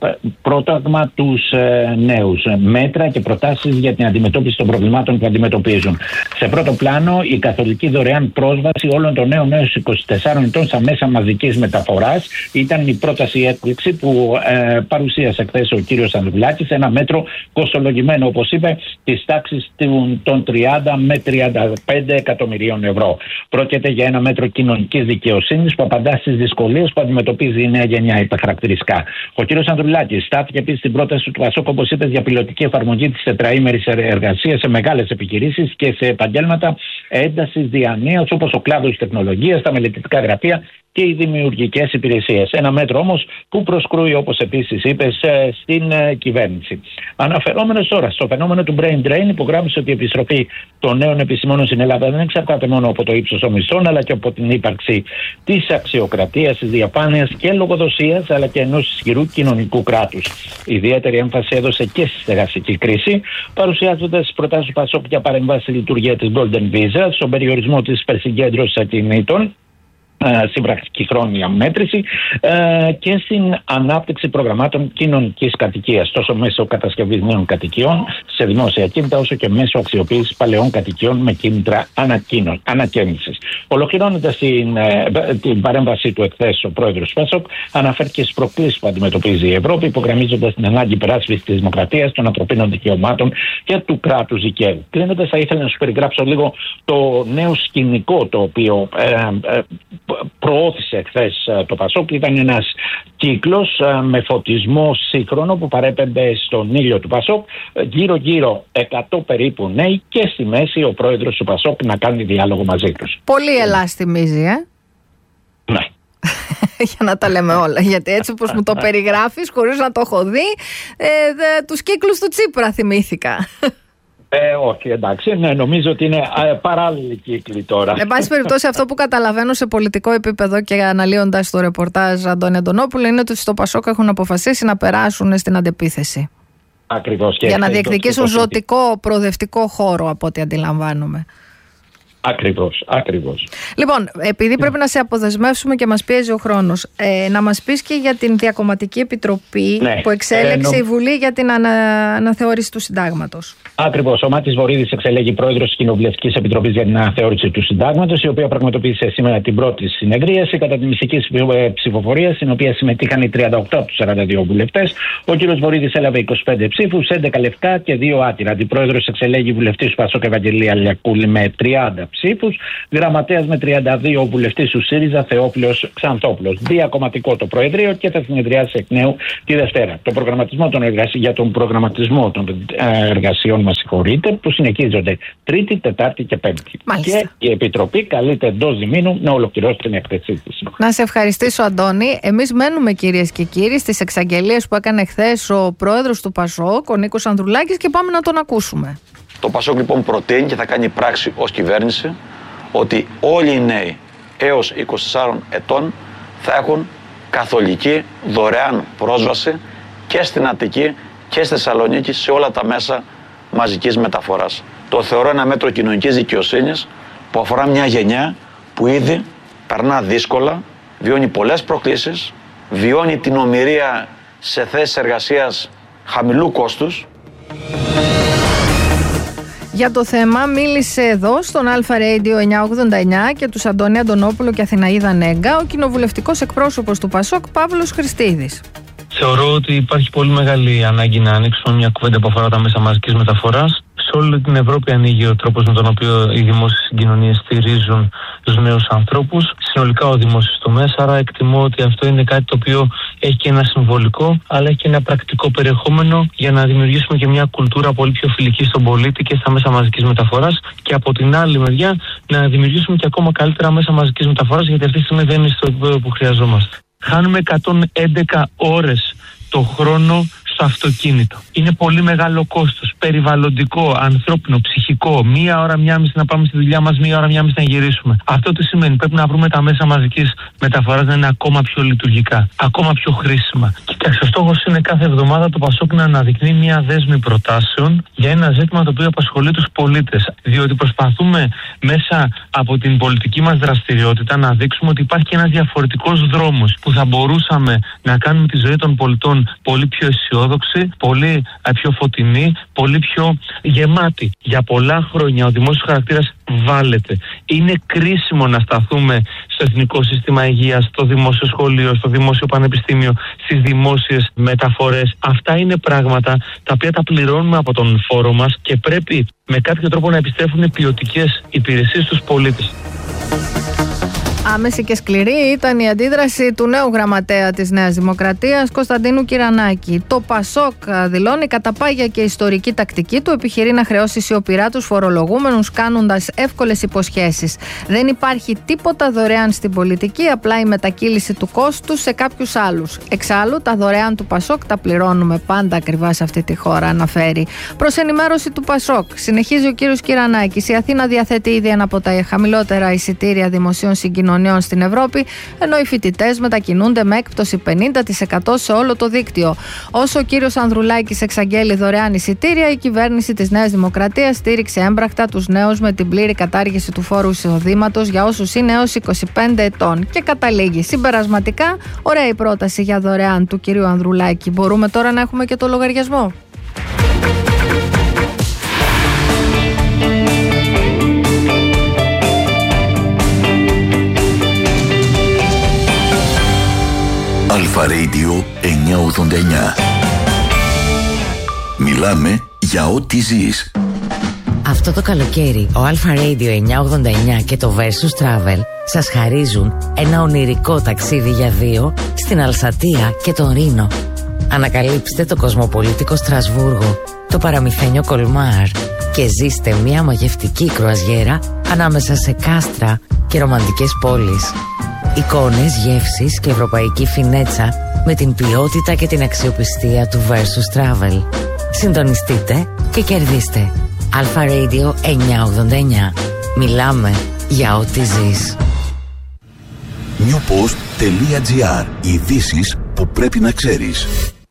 πρόταγμα τους ε, νέους. Μέτρα και προτάσεις για την αντιμετώπιση των προβλημάτων που αντιμετωπίζουν. Σε πρώτο πλάνο, η καθολική δωρεάν πρόσβαση όλων των νέων έως είκοσι τεσσάρων ετών στα μέσα μαζικής μεταφοράς ήταν η πρόταση έκπληξη που ε, παρουσίασε χθες ο κύριος Ανδρουλάκης. Ένα μέτρο κοστολογημένο, όπως είπε, της τάξης των τριάντα με τριάντα πέντε εκατομμυρίων ευρώ. Πρόκειται για ένα μέτρο κοινωνικής δικαιοσύνης που απαντά στις δυσκολίες που αντιμετωπίζει η νέα γενιά, είπε χαρακτηριστικά. Ο κ. Ανδρουλάκης στάθηκε επίσης στην πρόταση του Πασόκ, όπως είπε, για πιλωτική εφαρμογή της τετραήμερης εργασίας σε μεγάλες επιχειρήσεις και σε επαγγέλματα έντασης διανοίας όπως ο κλάδος της τεχνολογίας, τα μελετητικά γραφεία και οι δημιουργικές υπηρεσίες. Ένα μέτρο όμως που προσκρούει, όπως επίσης είπες, στην κυβέρνηση. Αναφερόμενος τώρα στο φαινόμενο του brain drain, υπογράμμισε ότι η επιστροφή των νέων επιστημόνων στην Ελλάδα δεν εξαρτάται μόνο από το ύψος των μισθών, αλλά και από την ύπαρξη της αξιοκρατίας, της διαφάνειας και λογοδοσίας, αλλά και ενός ισχυρού κοινωνικού κράτους. Ιδιαίτερη έμφαση έδωσε και στη στεγαστική κρίση, παρουσιάζοντας τις προτάσεις του Πασόκ για παρεμβάσει στη λειτουργία της Golden Visa, στον περιορισμό της υπερσυγκέντρωσης ακινήτων συμπρακτική χρόνια μέτρηση ε, και στην ανάπτυξη προγραμμάτων κοινωνικής κατοικίας, τόσο μέσω κατασκευής νέων κατοικιών σε δημόσια κίνητα, όσο και μέσω αξιοποίησης παλαιών κατοικιών με κίνητρα ανακαίνησης. Ολοκληρώνοντας την, ε, την παρέμβασή του εχθές, ο πρόεδρος ΠΑΣΟΚ αναφέρθηκε στις προκλήσεις που αντιμετωπίζει η Ευρώπη, υπογραμμίζοντας την ανάγκη υπεράσπισης της δημοκρατίας, των ανθρωπίνων δικαιωμάτων και του κράτους δικαίου. Κλείνοντας, θα ήθελα να σου περιγράψω λίγο το νέο σκηνικό το οποίο ε, ε, προώθησε χθες το ΠΑΣΟΚ. Ήταν ένας κύκλος με φωτισμό σύγχρονο που παρέπεμπε στον ήλιο του ΠΑΣΟΚ, γύρω γύρω εκατό περίπου νέοι και στη μέση ο πρόεδρος του ΠΑΣΟΚ να κάνει διάλογο μαζί τους.
Πολύ Ελλάς θυμίζει, ε?
Ναι.
Για να τα λέμε όλα, γιατί έτσι όπως μου το περιγράφεις χωρίς να το έχω δει, ε, δε, τους κύκλους του Τσίπρα θυμήθηκα.
Ε, όχι, εντάξει, ναι, νομίζω ότι είναι ε, παράλληλοι κύκλοι τώρα.
Εν πάση περιπτώσει, αυτό που καταλαβαίνω σε πολιτικό επίπεδο και αναλύοντας το ρεπορτάζ Αντώνη Αντωνόπουλου είναι ότι στο ΠΑΣΟΚ έχουν αποφασίσει να περάσουν στην αντεπίθεση.
Ακριβώς.
Για να διεκδικήσουν ζωτικό προοδευτικό χώρο, από ό,τι αντιλαμβάνομαι.
Ακριβώς, ακριβώς.
Λοιπόν, επειδή πρέπει να σε αποδεσμεύσουμε και μας πιέζει ο χρόνος, ε, να μας πεις και για την Διακομματική Επιτροπή, ναι, που εξέλεξε ε, νο... η Βουλή για την ανα... αναθεώρηση του Συντάγματος.
Ακριβώς. Ο Μάτης Βορίδης εξελέγει πρόεδρος της Κοινοβουλευτικής Επιτροπής για την αναθεώρηση του Συντάγματος, η οποία πραγματοποίησε σήμερα την πρώτη συνεδρίαση κατά τη μυστική ψηφοφορία, στην οποία συμμετείχαν οι τριάντα οκτώ από τους σαράντα δύο βουλευτές. Ο κ. Βορίδης έλαβε είκοσι πέντε ψήφους, έντεκα λευκά και δύο άτυρα. Αντιπρόεδρος εξελέγει βουλευτής του ΠΑΣΟΚ Ευαγγελία Λιακούλη με τριάντα ψήφους, γραμματέας με τριάντα δύο, ο βουλευτής του ΣΥΡΙΖΑ Θεόφιλος Ξανθόπουλος. Διακομματικό το Προεδρείο και θα συνεδριάσει εκ νέου τη Δευτέρα. Το προγραμματισμό των εργασι... Για τον προγραμματισμό των εργασιών μας συγχωρείτε, που συνεχίζονται Τρίτη, Τετάρτη και Πέμπτη.
Μάλιστα.
Και η Επιτροπή καλείται εντός διμήνου να ολοκληρώσει την έκθεσή της.
Να σε ευχαριστήσω, Αντώνη. Εμείς μένουμε, κυρίες και κύριοι, στις εξαγγελίες που έκανε χθες ο πρόεδρος του ΠΑΣΟΚ, ο Νίκος Ανδρουλάκης, και πάμε να τον ακούσουμε.
Το ΠΑΣΟΚ λοιπόν προτείνει και θα κάνει πράξη ως κυβέρνηση ότι όλοι οι νέοι έως είκοσι τεσσάρων ετών θα έχουν καθολική δωρεάν πρόσβαση και στην Αττική και στη Θεσσαλονίκη σε όλα τα μέσα μαζικής μεταφοράς. Το θεωρώ ένα μέτρο κοινωνικής δικαιοσύνης που αφορά μια γενιά που ήδη περνά δύσκολα, βιώνει πολλές προκλήσεις, βιώνει την ομηρία σε θέσεις εργασίας χαμηλού κόστους.
Για το θέμα μίλησε εδώ στον Αλφα Radio εννιακόσια ογδόντα εννιά και τους Αντώνη Αντωνόπουλο και Αθηναίδα Νέγκα ο κοινοβουλευτικός εκπρόσωπος του ΠΑΣΟΚ Παύλος Χριστίδης.
Θεωρώ ότι υπάρχει πολύ μεγάλη ανάγκη να ανοίξουμε μια κουβέντα που αφορά τα μέσα μαζικής μεταφοράς. Σε όλη την Ευρώπη ανοίγει ο τρόπος με τον οποίο οι δημόσιες συγκοινωνίες στηρίζουν τους νέους ανθρώπους. Συνολικά ο δημόσιος τομέας, άρα εκτιμώ ότι αυτό είναι κάτι το οποίο έχει και ένα συμβολικό, αλλά έχει και ένα πρακτικό περιεχόμενο για να δημιουργήσουμε και μια κουλτούρα πολύ πιο φιλική στον πολίτη και στα μέσα μαζικής μεταφοράς. Και από την άλλη μεριά να δημιουργήσουμε και ακόμα καλύτερα μέσα μαζικής μεταφοράς, γιατί αυτή τη στιγμή δεν είναι στο επίπεδο που χρειαζόμαστε. Χάνουμε εκατόν έντεκα ώρες το χρόνο στο αυτοκίνητο. Είναι πολύ μεγάλο κόστος, περιβαλλοντικό, ανθρώπινο, ψυχικό. Μία ώρα, μία μισή να πάμε στη δουλειά μας, μία ώρα, μία μισή να γυρίσουμε. Αυτό τι σημαίνει? Πρέπει να βρούμε τα μέσα μαζικής μεταφοράς να είναι ακόμα πιο λειτουργικά, ακόμα πιο χρήσιμα. Κοιτάξτε, ο στόχος είναι κάθε εβδομάδα το ΠΑΣΟΚ να αναδεικνύει μία δέσμη προτάσεων για ένα ζήτημα το οποίο απασχολεί τους πολίτες. Διότι προσπαθούμε μέσα από την πολιτική μας δραστηριότητα να δείξουμε ότι υπάρχει και ένας διαφορετικός δρόμος που θα μπορούσαμε να κάνουμε τη ζωή των πολιτών πολύ πιο αισιόδοξη, πολύ πιο φωτεινή, πολύ πιο γεμάτη. Για πολλά χρόνια ο δημόσιος χαρακτήρας βάλεται. Είναι κρίσιμο να σταθούμε στο εθνικό σύστημα υγείας, στο δημόσιο σχολείο, στο δημόσιο πανεπιστήμιο, στις δημόσιες μεταφορές. Αυτά είναι πράγματα τα οποία τα πληρώνουμε από τον φόρο μας και πρέπει με κάποιο τρόπο να επιστρέφουν ποιοτικές υπηρεσίες στους πολίτες.
Άμεση και σκληρή ήταν η αντίδραση του νέου γραμματέα της Νέας Δημοκρατίας, Κωνσταντίνου Κυρανάκη. Το ΠΑΣΟΚ δηλώνει κατά πάγια και ιστορική τακτική του, επιχειρεί να χρεώσει σιωπηρά τους φορολογούμενους, κάνοντας εύκολες υποσχέσεις. Δεν υπάρχει τίποτα δωρεάν στην πολιτική, απλά η μετακύληση του κόστους σε κάποιους άλλους. Εξάλλου, τα δωρεάν του ΠΑΣΟΚ τα πληρώνουμε πάντα ακριβά σε αυτή τη χώρα, αναφέρει. Προς ενημέρωση του ΠΑΣΟΚ, συνεχίζει ο κύριος Κυρανάκης, η Αθήνα διαθέτει ήδη ένα από τα χαμηλότερα εισιτήρια δημοσίων συγκοινωνιών επικοινωνιών στην Ευρώπη, ενώ οι φοιτητές μετακινούνται με έκπτωση πενήντα τοις εκατό σε όλο το δίκτυο. Όσο ο κύριος Ανδρουλάκης εξαγγέλει δωρεάν εισιτήρια, η κυβέρνηση της Νέας Δημοκρατίας στήριξε έμπρακτα τους νέους με την πλήρη κατάργηση του φόρου εισοδήματος για όσους είναι έως είκοσι πέντε ετών. Και καταλήγει συμπερασματικά, ωραία η πρόταση για δωρεάν του κυρίου Ανδρουλάκη. Μπορούμε τώρα να έχουμε και το λογαριασμό.
Αλφα Radio εννιακόσια ογδόντα εννιά. Μιλάμε για ό,τι ζεις.
Αυτό το καλοκαίρι ο Αλφα Radio εννιακόσια ογδόντα εννιά και το Versus Travel σας χαρίζουν ένα ονειρικό ταξίδι για δύο στην Αλσατία και τον Ρήνο. Ανακαλύψτε το κοσμοπολίτικο Στρασβούργο, το παραμυθένιο Κολμάρ και ζήστε μια μαγευτική κρουαζιέρα ανάμεσα σε κάστρα και ρομαντικές πόλεις. Εικόνες, γεύσεις και ευρωπαϊκή φινέτσα με την ποιότητα και την αξιοπιστία του Versus Travel. Συντονιστείτε και κερδίστε. Αλφα Radio εννιακόσια ογδόντα εννιά. Μιλάμε για ό,τι ζεις.
Newpost τελεία gr. Ειδήσεις που πρέπει να ξέρεις.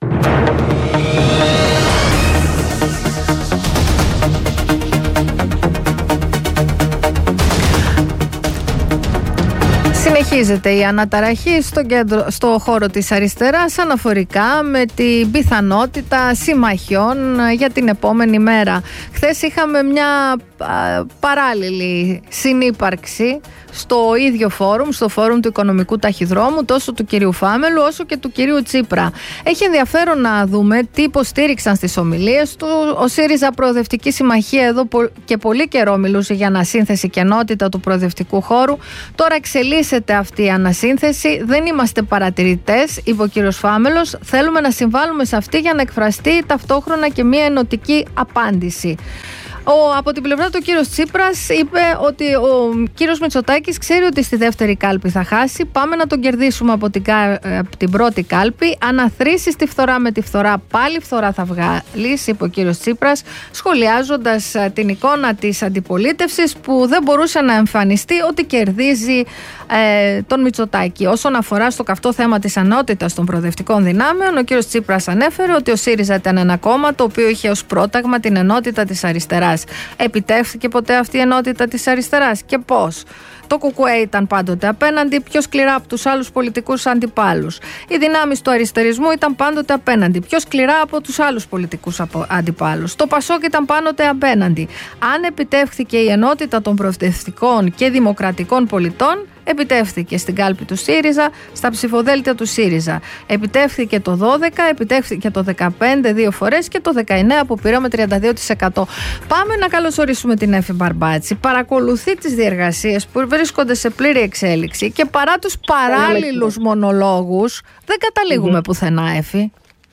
Συνεχίζεται η αναταραχή στο, κέντρο, στο χώρο της αριστεράς αναφορικά με την πιθανότητα συμμαχιών για την επόμενη μέρα. Χθες είχαμε μια α, παράλληλη συνύπαρξη στο ίδιο φόρουμ, στο φόρουμ του Οικονομικού Ταχυδρόμου, τόσο του κυρίου Φάμελου όσο και του κυρίου Τσίπρα. Έχει ενδιαφέρον να δούμε τι υποστήριξαν στις ομιλίες του. Ο ΣΥΡΙΖΑ Προοδευτική Συμμαχία εδώ και πολύ καιρό μιλούσε για ανασύνθεση και ενότητα του προοδευτικού χώρου. Τώρα εξελίσσεται αυτή η ανασύνθεση. Δεν είμαστε παρατηρητές, είπε ο κύριος Φάμελος. Θέλουμε να συμβάλλουμε σε αυτή για να εκφραστεί ταυτόχρονα και μια ενωτική απάντηση. Ο, από την πλευρά του κύριος Τσίπρας είπε ότι ο κύριος Μητσοτάκης ξέρει ότι στη δεύτερη κάλπη θα χάσει. Πάμε να τον κερδίσουμε από την, από την πρώτη κάλπη. Αναθρήσεις τη φθορά με τη φθορά, πάλι φθορά θα βγάλεις, είπε ο κύριος Τσίπρας, σχολιάζοντας την εικόνα της αντιπολίτευσης που δεν μπορούσε να εμφανιστεί ότι κερδίζει ε, τον Μητσοτάκη. Όσον αφορά στο καυτό θέμα της ανότητας των προοδευτικών δυνάμεων, ο κύριος Τσίπρας ανέφερε ότι ο ΣΥΡΙΖΑ ήταν ένα κόμμα το οποίο είχε ως πρόταγμα την ενότητα της αριστεράς. Επιτεύχθηκε ποτέ αυτή η ενότητα της αριστεράς και πώς? Το ΚΚΕ ήταν πάντοτε απέναντι, πιο σκληρά από τους άλλους πολιτικούς αντιπάλους. Οι δυνάμεις του αριστερισμού ήταν πάντοτε απέναντι, πιο σκληρά από τους άλλους πολιτικούς αντιπάλους. Το ΠΑΣΟΚ ήταν πάντοτε απέναντι. Αν επιτεύχθηκε η ενότητα των προοδευτικών και δημοκρατικών πολιτών, επιτεύχθηκε στην κάλπη του ΣΥΡΙΖΑ, στα ψηφοδέλτια του ΣΥΡΙΖΑ. Επιτεύχθηκε το δώδεκα, επιτεύχθηκε το δεκαπέντε δύο φορές και το δεκαεννέα που πήραμε τριάντα δύο τοις εκατό. Πάμε να καλωσορίσουμε την Έφη Μπαρμπάτση. Παρακολουθεί τις διεργασίες που βρίσκονται σε πλήρη εξέλιξη και παρά τους παράλληλους μονολόγους δεν καταλήγουμε mm-hmm. πουθενά, Έφη.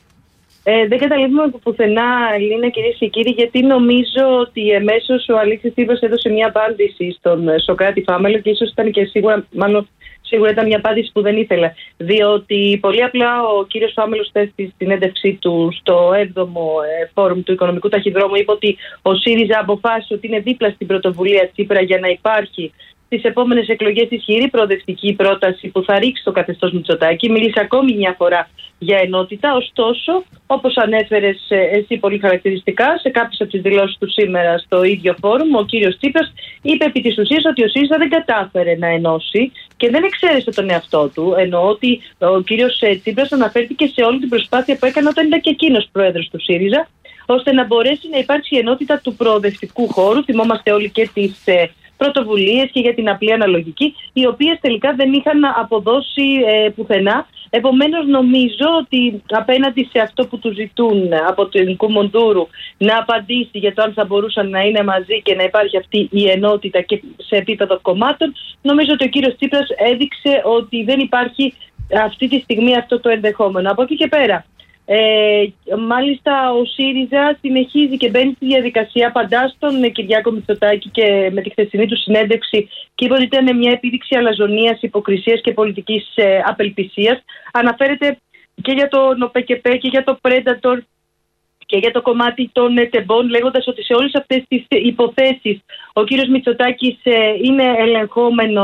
Ε, δεν καταλήγουμε πουθενά, Λίνα, κυρίες και κύριοι, γιατί νομίζω ότι εμέσως ο Αλέξης Τσίπρας έδωσε μια απάντηση στον Σωκράτη Φάμελο και ίσως ήταν και σίγουρα, μάλλον σίγουρα ήταν μια απάντηση που δεν ήθελα. Διότι πολύ απλά ο κύριος Φάμελος χθες στη συνέντευξή του στο έβδομο φόρουμ του Οικονομικού Ταχυδρόμου είπε ότι ο ΣΥΡΙΖΑ αποφάσισε ότι είναι δίπλα στην πρωτοβουλία Τσίπρα για να υπάρχει στις επόμενες εκλογές ισχυρή προοδευτική πρόταση που θα ρίξει το καθεστώς Μητσοτάκη. Μίλησε ακόμη μια φορά για ενότητα, ωστόσο, όπως ανέφερες εσύ πολύ χαρακτηριστικά, σε κάποιες από τις δηλώσεις του σήμερα στο ίδιο φόρουμ, ο κύριος Τσίπρας είπε επί της ουσίας ότι ο ΣΥΡΙΖΑ δεν κατάφερε να ενώσει και δεν εξαίρεσε τον εαυτό του. Εννοώ ότι ο κύριος Τσίπρας αναφέρθηκε σε όλη την προσπάθεια που έκανε όταν ήταν και εκείνος πρόεδρος του ΣΥΡΙΖΑ, ώστε να μπορέσει να υπάρξει η ενότητα του προοδευτικού χώρου. Θυμόμαστε όλοι και τις πρωτοβουλίες και για την απλή αναλογική, οι οποίες τελικά δεν είχαν αποδώσει ε, πουθενά. Επομένως, νομίζω ότι απέναντι σε αυτό που του ζητούν από τον Κουμουντούρου να απαντήσει για το αν θα μπορούσαν να είναι μαζί και να υπάρχει αυτή η ενότητα και σε επίπεδο κομμάτων, νομίζω ότι ο κύριος Τσίπρας έδειξε ότι δεν υπάρχει αυτή τη στιγμή αυτό το ενδεχόμενο. Από εκεί και πέρα, Ε, μάλιστα ο ΣΥΡΙΖΑ συνεχίζει και μπαίνει στη διαδικασία, απαντά στον Κυριάκο Μητσοτάκη και με τη χθεσινή του συνέντευξη και είπε ότι ήταν μια επίδειξη αλαζονίας, υποκρισίας και πολιτικής ε, απελπισίας. Αναφέρεται και για τον ΟΠΕΚΕΠΕ και για το Predator και για το κομμάτι των τεμπών, λέγοντας ότι σε όλες αυτές τις υποθέσεις ο κύριος Μητσοτάκης ε, είναι ελεγχόμενος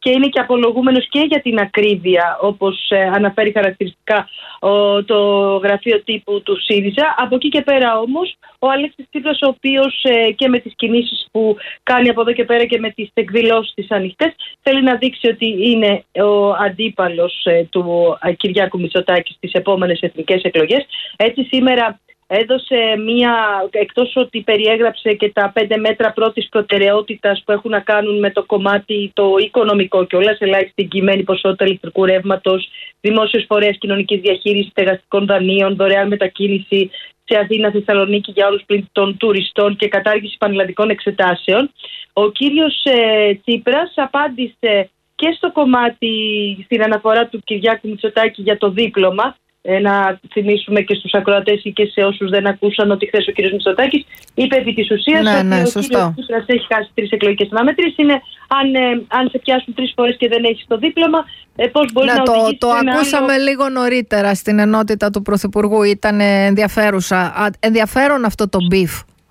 και είναι και απολογούμενος και για την ακρίβεια, όπως ε, αναφέρει χαρακτηριστικά ο, το γραφείο τύπου του ΣΥΡΙΖΑ. Από εκεί και πέρα όμως ο Αλέξης Τσίπρας, ο οποίος ε, και με τις κινήσεις που κάνει από εδώ και πέρα και με τις εκδηλώσεις της ανοιχτές, θέλει να δείξει ότι είναι ο αντίπαλος ε, του ε, Κυριάκου Μητσοτάκη στις επόμενες εθνικές εκλογές. Έτσι σήμερα έδωσε μία, εκτός ότι περιέγραψε και τα πέντε μέτρα πρώτης προτεραιότητας που έχουν να κάνουν με το κομμάτι το οικονομικό και όλα σε ελάχιστη εγγυημένη ποσότητα ηλεκτρικού ρεύματος, δημόσιος φορέας κοινωνικής διαχείρισης, στεγαστικών δανείων, δωρεάν μετακίνηση σε Αθήνα, Θεσσαλονίκη για όλους πλην των τουριστών και κατάργηση πανελλαδικών εξετάσεων. Ο κύριος ε, Τσίπρας απάντησε και στο κομμάτι, στην αναφορά του Κυριάκου Μητσοτάκη για το δίπλωμα. Ε, να θυμίσουμε και στους ακροατές ή και σε όσους δεν ακούσαν ότι χθες ο κ. Μητσοτάκης είπε επί της ουσίας
ναι,
ότι
ναι,
ο
σωστό.
κ. Τσίπρας έχει χάσει τρεις εκλογικές αναμετρήσεις. Είναι αν, ε, αν σε πιάσουν τρεις φορές και δεν έχεις το δίπλωμα, ε, πώς μπορεί
ναι,
να
το,
οδηγήσει
το
σε ένα
ακούσαμε
άλλο...
λίγο νωρίτερα στην ενότητα του Πρωθυπουργού. Ήταν ενδιαφέρουσα. Α, ενδιαφέρον αυτό το μπιφ,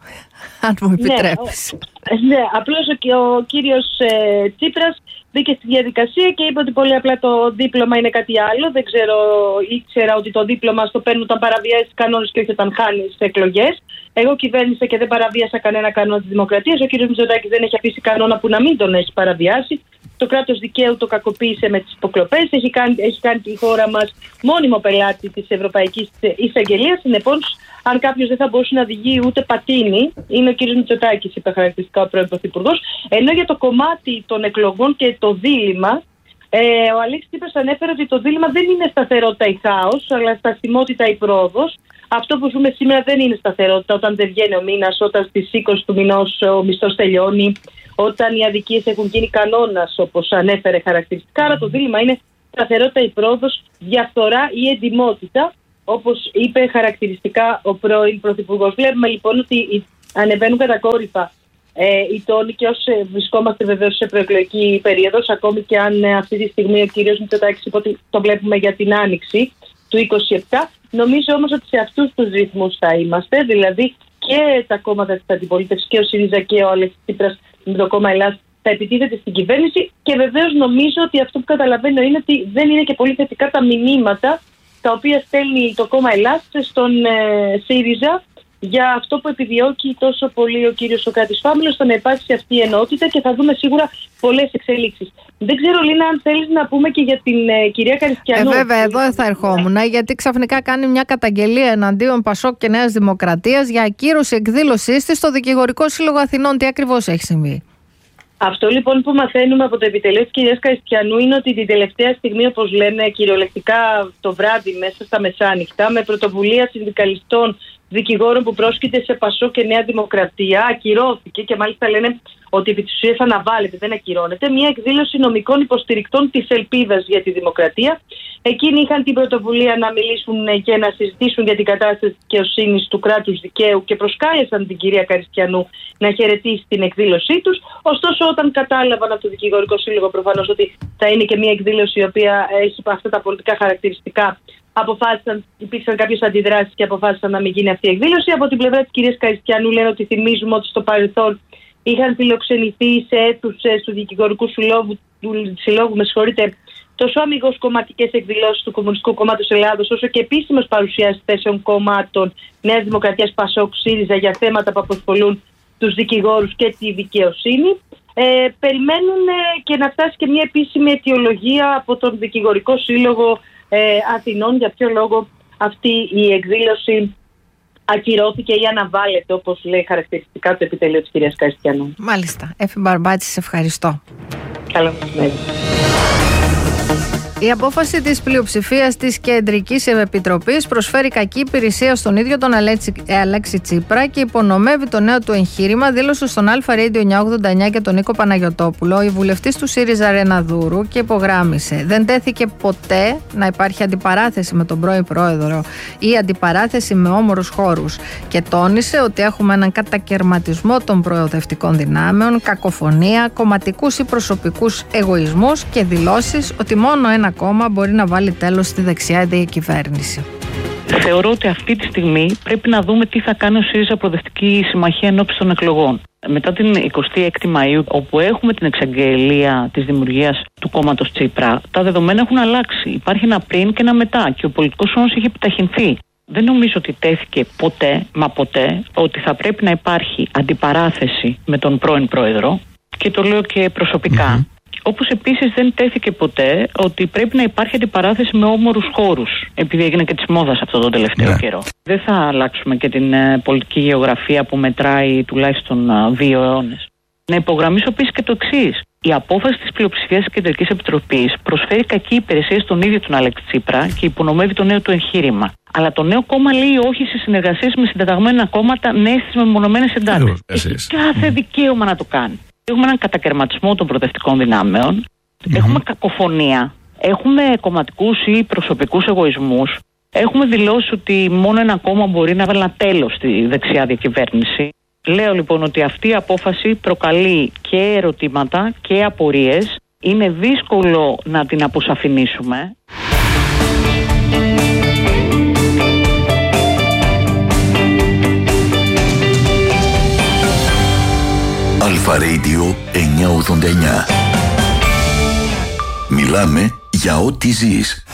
αν μου επιτρέπεις.
Ναι, ναι, απλώς ο, ο κύριος ε, Τσίπρας μπήκε στη διαδικασία και είπε ότι πολύ απλά το δίπλωμα είναι κάτι άλλο. Δεν ξέρω, ήξερα ότι το δίπλωμα στο παίρνουν όταν παραβιάζει κανόνες και όχι όταν χάνει εκλογές. Εγώ κυβέρνησα και δεν παραβίασα κανένα κανόνα της δημοκρατίας. Ο κ. Μητσοτάκης δεν έχει αφήσει κανόνα που να μην τον έχει παραβιάσει. Το κράτος δικαίου το κακοποίησε με τις υποκλοπές. Έχει κάνει, έχει κάνει τη χώρα μας μόνιμο πελάτη της Ευρωπαϊκής Εισαγγελίας. Συνεπώς, αν κάποιος δεν θα μπορούσε να οδηγεί ούτε πατίνι, είναι ο κ. Μητσοτάκης, είπε χαρακτηριστικά ο πρώην Πρωθυπουργός. Ενώ για το κομμάτι των εκλογών και το δίλημμα, ε, ο Αλέξης Τσίπρας ανέφερε ότι το δίλημμα δεν είναι σταθερότητα ή χάος, αλλά στασιμότητα ή πρόοδος. Αυτό που ζούμε σήμερα δεν είναι σταθερότητα όταν δεν βγαίνει ο μήνας, όταν στις είκοσι του μηνός ο μισθός τελειώνει, όταν οι αδικίες έχουν γίνει κανόνας, όπως ανέφερε χαρακτηριστικά. Αλλά το δίλημμα είναι σταθερότητα ή πρόοδος, διαφθορά ή εντιμότητα, όπως είπε χαρακτηριστικά ο πρώην Πρωθυπουργός. Βλέπουμε λοιπόν ότι ανεβαίνουν κατακόρυφα ε, οι τόνοι και όσοι βρισκόμαστε βεβαίως σε προεκλογική περίοδο, ακόμη και αν ε, αυτή τη στιγμή ο κύριος Μητσοτάκης είπε ότι το βλέπουμε για την άνοιξη του είκοσι επτά. Νομίζω όμως ότι σε αυτούς τους ρυθμούς θα είμαστε, δηλαδή και τα κόμματα της αντιπολίτευσης και ο ΣΥΡΙΖΑ και ο Αλέξης Τσίπρας με το κόμμα Ελλάς θα επιτίθεται στην κυβέρνηση και βεβαίως νομίζω ότι αυτό που καταλαβαίνω είναι ότι δεν είναι και πολύ θετικά τα μηνύματα τα οποία στέλνει το κόμμα Ελλάς στον ε, ΣΥΡΙΖΑ για αυτό που επιδιώκει τόσο πολύ ο κύριος Σωκράτης Φάμελος, στο να υπάρξει αυτή η ενότητα και θα δούμε σίγουρα πολλές εξελίξεις. Δεν ξέρω, Λίνα, αν θέλεις να πούμε και για την ε, κυρία Καριστιανού.
Ε, βέβαια, εδώ θα ερχόμουν, γιατί ξαφνικά κάνει μια καταγγελία εναντίον Πασόκ και Νέας Δημοκρατίας για ακύρωση εκδήλωσής της στο Δικηγορικό Σύλλογο Αθηνών. Τι ακριβώς έχει συμβεί?
Αυτό λοιπόν που μαθαίνουμε από το επιτελείο της κυρίας Καριστιανού είναι ότι την τελευταία στιγμή, όπως λένε κυριολεκτικά το βράδυ μέσα στα μεσάνυχτα, με πρωτοβουλία συνδικαλιστών δικηγόρων που πρόσκειται σε Πασόκ και Νέα Δημοκρατία, ακυρώθηκε και μάλιστα λένε ότι επί της ουσίας αναβάλλεται, δεν ακυρώνεται, μια εκδήλωση νομικών υποστηρικτών της Ελπίδας για τη Δημοκρατία. Εκείνοι είχαν την πρωτοβουλία να μιλήσουν και να συζητήσουν για την κατάσταση της δικαιοσύνης του κράτους δικαίου και προσκάλεσαν την κυρία Καριστιανού να χαιρετήσει την εκδήλωσή τους. Ωστόσο, όταν κατάλαβαν από το Δικηγορικό Σύλλογο προφανώς ότι θα είναι και μια εκδήλωση η οποία έχει αυτά τα πολιτικά χαρακτηριστικά, αποφάσισαν, υπήρξαν κάποιες αντιδράσεις και αποφάσισαν να μην γίνει αυτή η εκδήλωση. Από την πλευρά της κυρίας Καριστιανού λένε ότι θυμίζουμε ότι στο παρελθόν είχαν φιλοξενηθεί σε αίθουσες του Δικηγορικού Συλλόγου, του Συλλόγου με συγχωρείτε, τόσο αμιγώς κομματικές εκδηλώσεις του Κομμουνιστικού Κόμματος Ελλάδος, όσο και επίσημες παρουσιάσεις θέσεων κομμάτων Νέας Δημοκρατίας, Πασόκ, ΣΥΡΙΖΑ για θέματα που απασχολούν τους δικηγόρους και τη δικαιοσύνη. Ε, περιμένουν ε, και να φτάσει και μια επίσημη αιτιολογία από τον Δικηγορικό Σύλλογο ε, Αθηνών για ποιο λόγο αυτή η εκδήλωση ακυρώθηκε ή αναβάλλεται, όπως λέει χαρακτηριστικά το επιτελείο της κυρίας Καριστιανού.
Μάλιστα. Έφη Μπαρμπάτση, σε ευχαριστώ.
Καλό μεσημέρι.
Η απόφαση της πλειοψηφίας της Κεντρικής Επιτροπής προσφέρει κακή υπηρεσία στον ίδιο τον Αλέξη Τσίπρα και υπονομεύει το νέο του εγχείρημα, δήλωσε στον Αλφα Radio εννιακόσια ογδόντα εννιά και τον Νίκο Παναγιωτόπουλο η βουλευτής του ΣΥΡΙΖΑ Ρένα Δούρου και υπογράμμισε: δεν τέθηκε ποτέ να υπάρχει αντιπαράθεση με τον πρώην πρόεδρο ή αντιπαράθεση με όμορους χώρους και τόνισε ότι έχουμε έναν κατακαιρματισμό των προοδευτικών δυνάμεων, κακοφωνία, κομματικούς ή προσωπικούς εγωισμούς και δηλώσεις ότι μόνο ένα κόμμα μπορεί να βάλει τέλος στη δεξιά διακυβέρνηση.
Θεωρώ ότι αυτή τη στιγμή πρέπει να δούμε τι θα κάνει ο ΣΥΡΙΖΑ Προοδευτική Συμμαχία ενόψει των εκλογών. Μετά την εικοστή έκτη Μαΐου, όπου έχουμε την εξαγγελία της δημιουργίας του κόμματος Τσίπρα, τα δεδομένα έχουν αλλάξει. Υπάρχει ένα πριν και ένα μετά και ο πολιτικός όρος έχει επιταχυνθεί. Δεν νομίζω ότι τέθηκε ποτέ, μα ποτέ, ότι θα πρέπει να υπάρχει αντιπαράθεση με τον πρώην πρόεδρο, και το λέω και προσωπικά. Mm-hmm. Όπως επίσης δεν τέθηκε ποτέ ότι πρέπει να υπάρχει αντιπαράθεση με όμορους χώρους, επειδή έγινε και της μόδας αυτό το τελευταίο yeah. καιρό. Δεν θα αλλάξουμε και την ε, πολιτική γεωγραφία που μετράει τουλάχιστον ε, δύο αιώνες. Να υπογραμμίσω επίσης και το εξής. Η απόφαση της πλειοψηφίας της Κεντρικής Επιτροπής προσφέρει κακή υπηρεσία στον ίδιο τον Αλέξη Τσίπρα και υπονομεύει το νέο του εγχείρημα. Αλλά το νέο κόμμα λέει όχι σε συνεργασίες με συντεταγμένα κόμματα, ναι στις μεμονωμένες εντάσεις. Έχει κάθε δικαίωμα να το κάνει. Έχουμε έναν κατακαιρματισμό των προοδευτικών δυνάμεων, mm-hmm. έχουμε κακοφωνία, έχουμε κομματικούς ή προσωπικούς εγωισμούς, έχουμε δηλώσει ότι μόνο ένα κόμμα μπορεί να βάλει ένα τέλος στη δεξιά διακυβέρνηση. Λέω λοιπόν ότι αυτή η απόφαση προκαλεί και ερωτήματα και απορίες. Είναι δύσκολο να την αποσαφηνίσουμε.
Αλφα Radio εννιακόσια ογδόντα εννιά. Μιλάμε για ό,τι ζεις.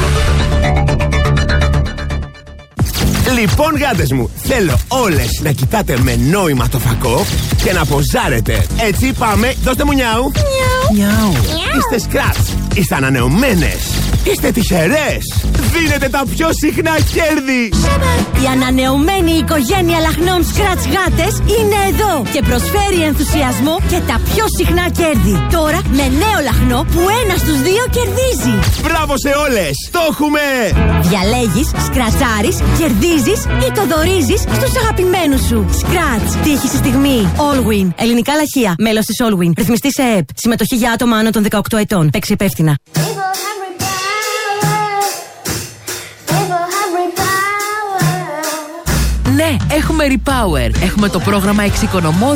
Λοιπόν, γάτες μου, θέλω όλες να κοιτάτε με νόημα το φακό και να ποζάρετε. Έτσι πάμε, δώστε μου νιάου. Νιάου. Είστε σκράτς, είστε ανανεωμένες, είστε τυχερές. Δίνετε τα πιο συχνά κέρδη.
Η ανανεωμένη οικογένεια λαχνών σκράτς γάτες είναι εδώ και προσφέρει ενθουσιασμό και τα πιο συχνά κέρδη. Τώρα με νέο λαχνό που ένα στους δύο κερδίζει.
Μπράβο σε όλες, το έχουμε.
Διαλέγεις, σκρατσάρεις, κερδίζεις ή το δωρίζεις στους αγαπημένους σου. Σκράτς, τύχη στη στιγμή. Allwin, ελληνικά λαχεία, μέλος της Allwin. Ρυθμιστή σε ΕΕΠ. Συμμετοχή για άτομα άνω των δεκαοκτώ ετών. Παίξει υπεύθυνα.
Ναι, έχουμε Repower. Έχουμε το πρόγραμμα εξοικονομώ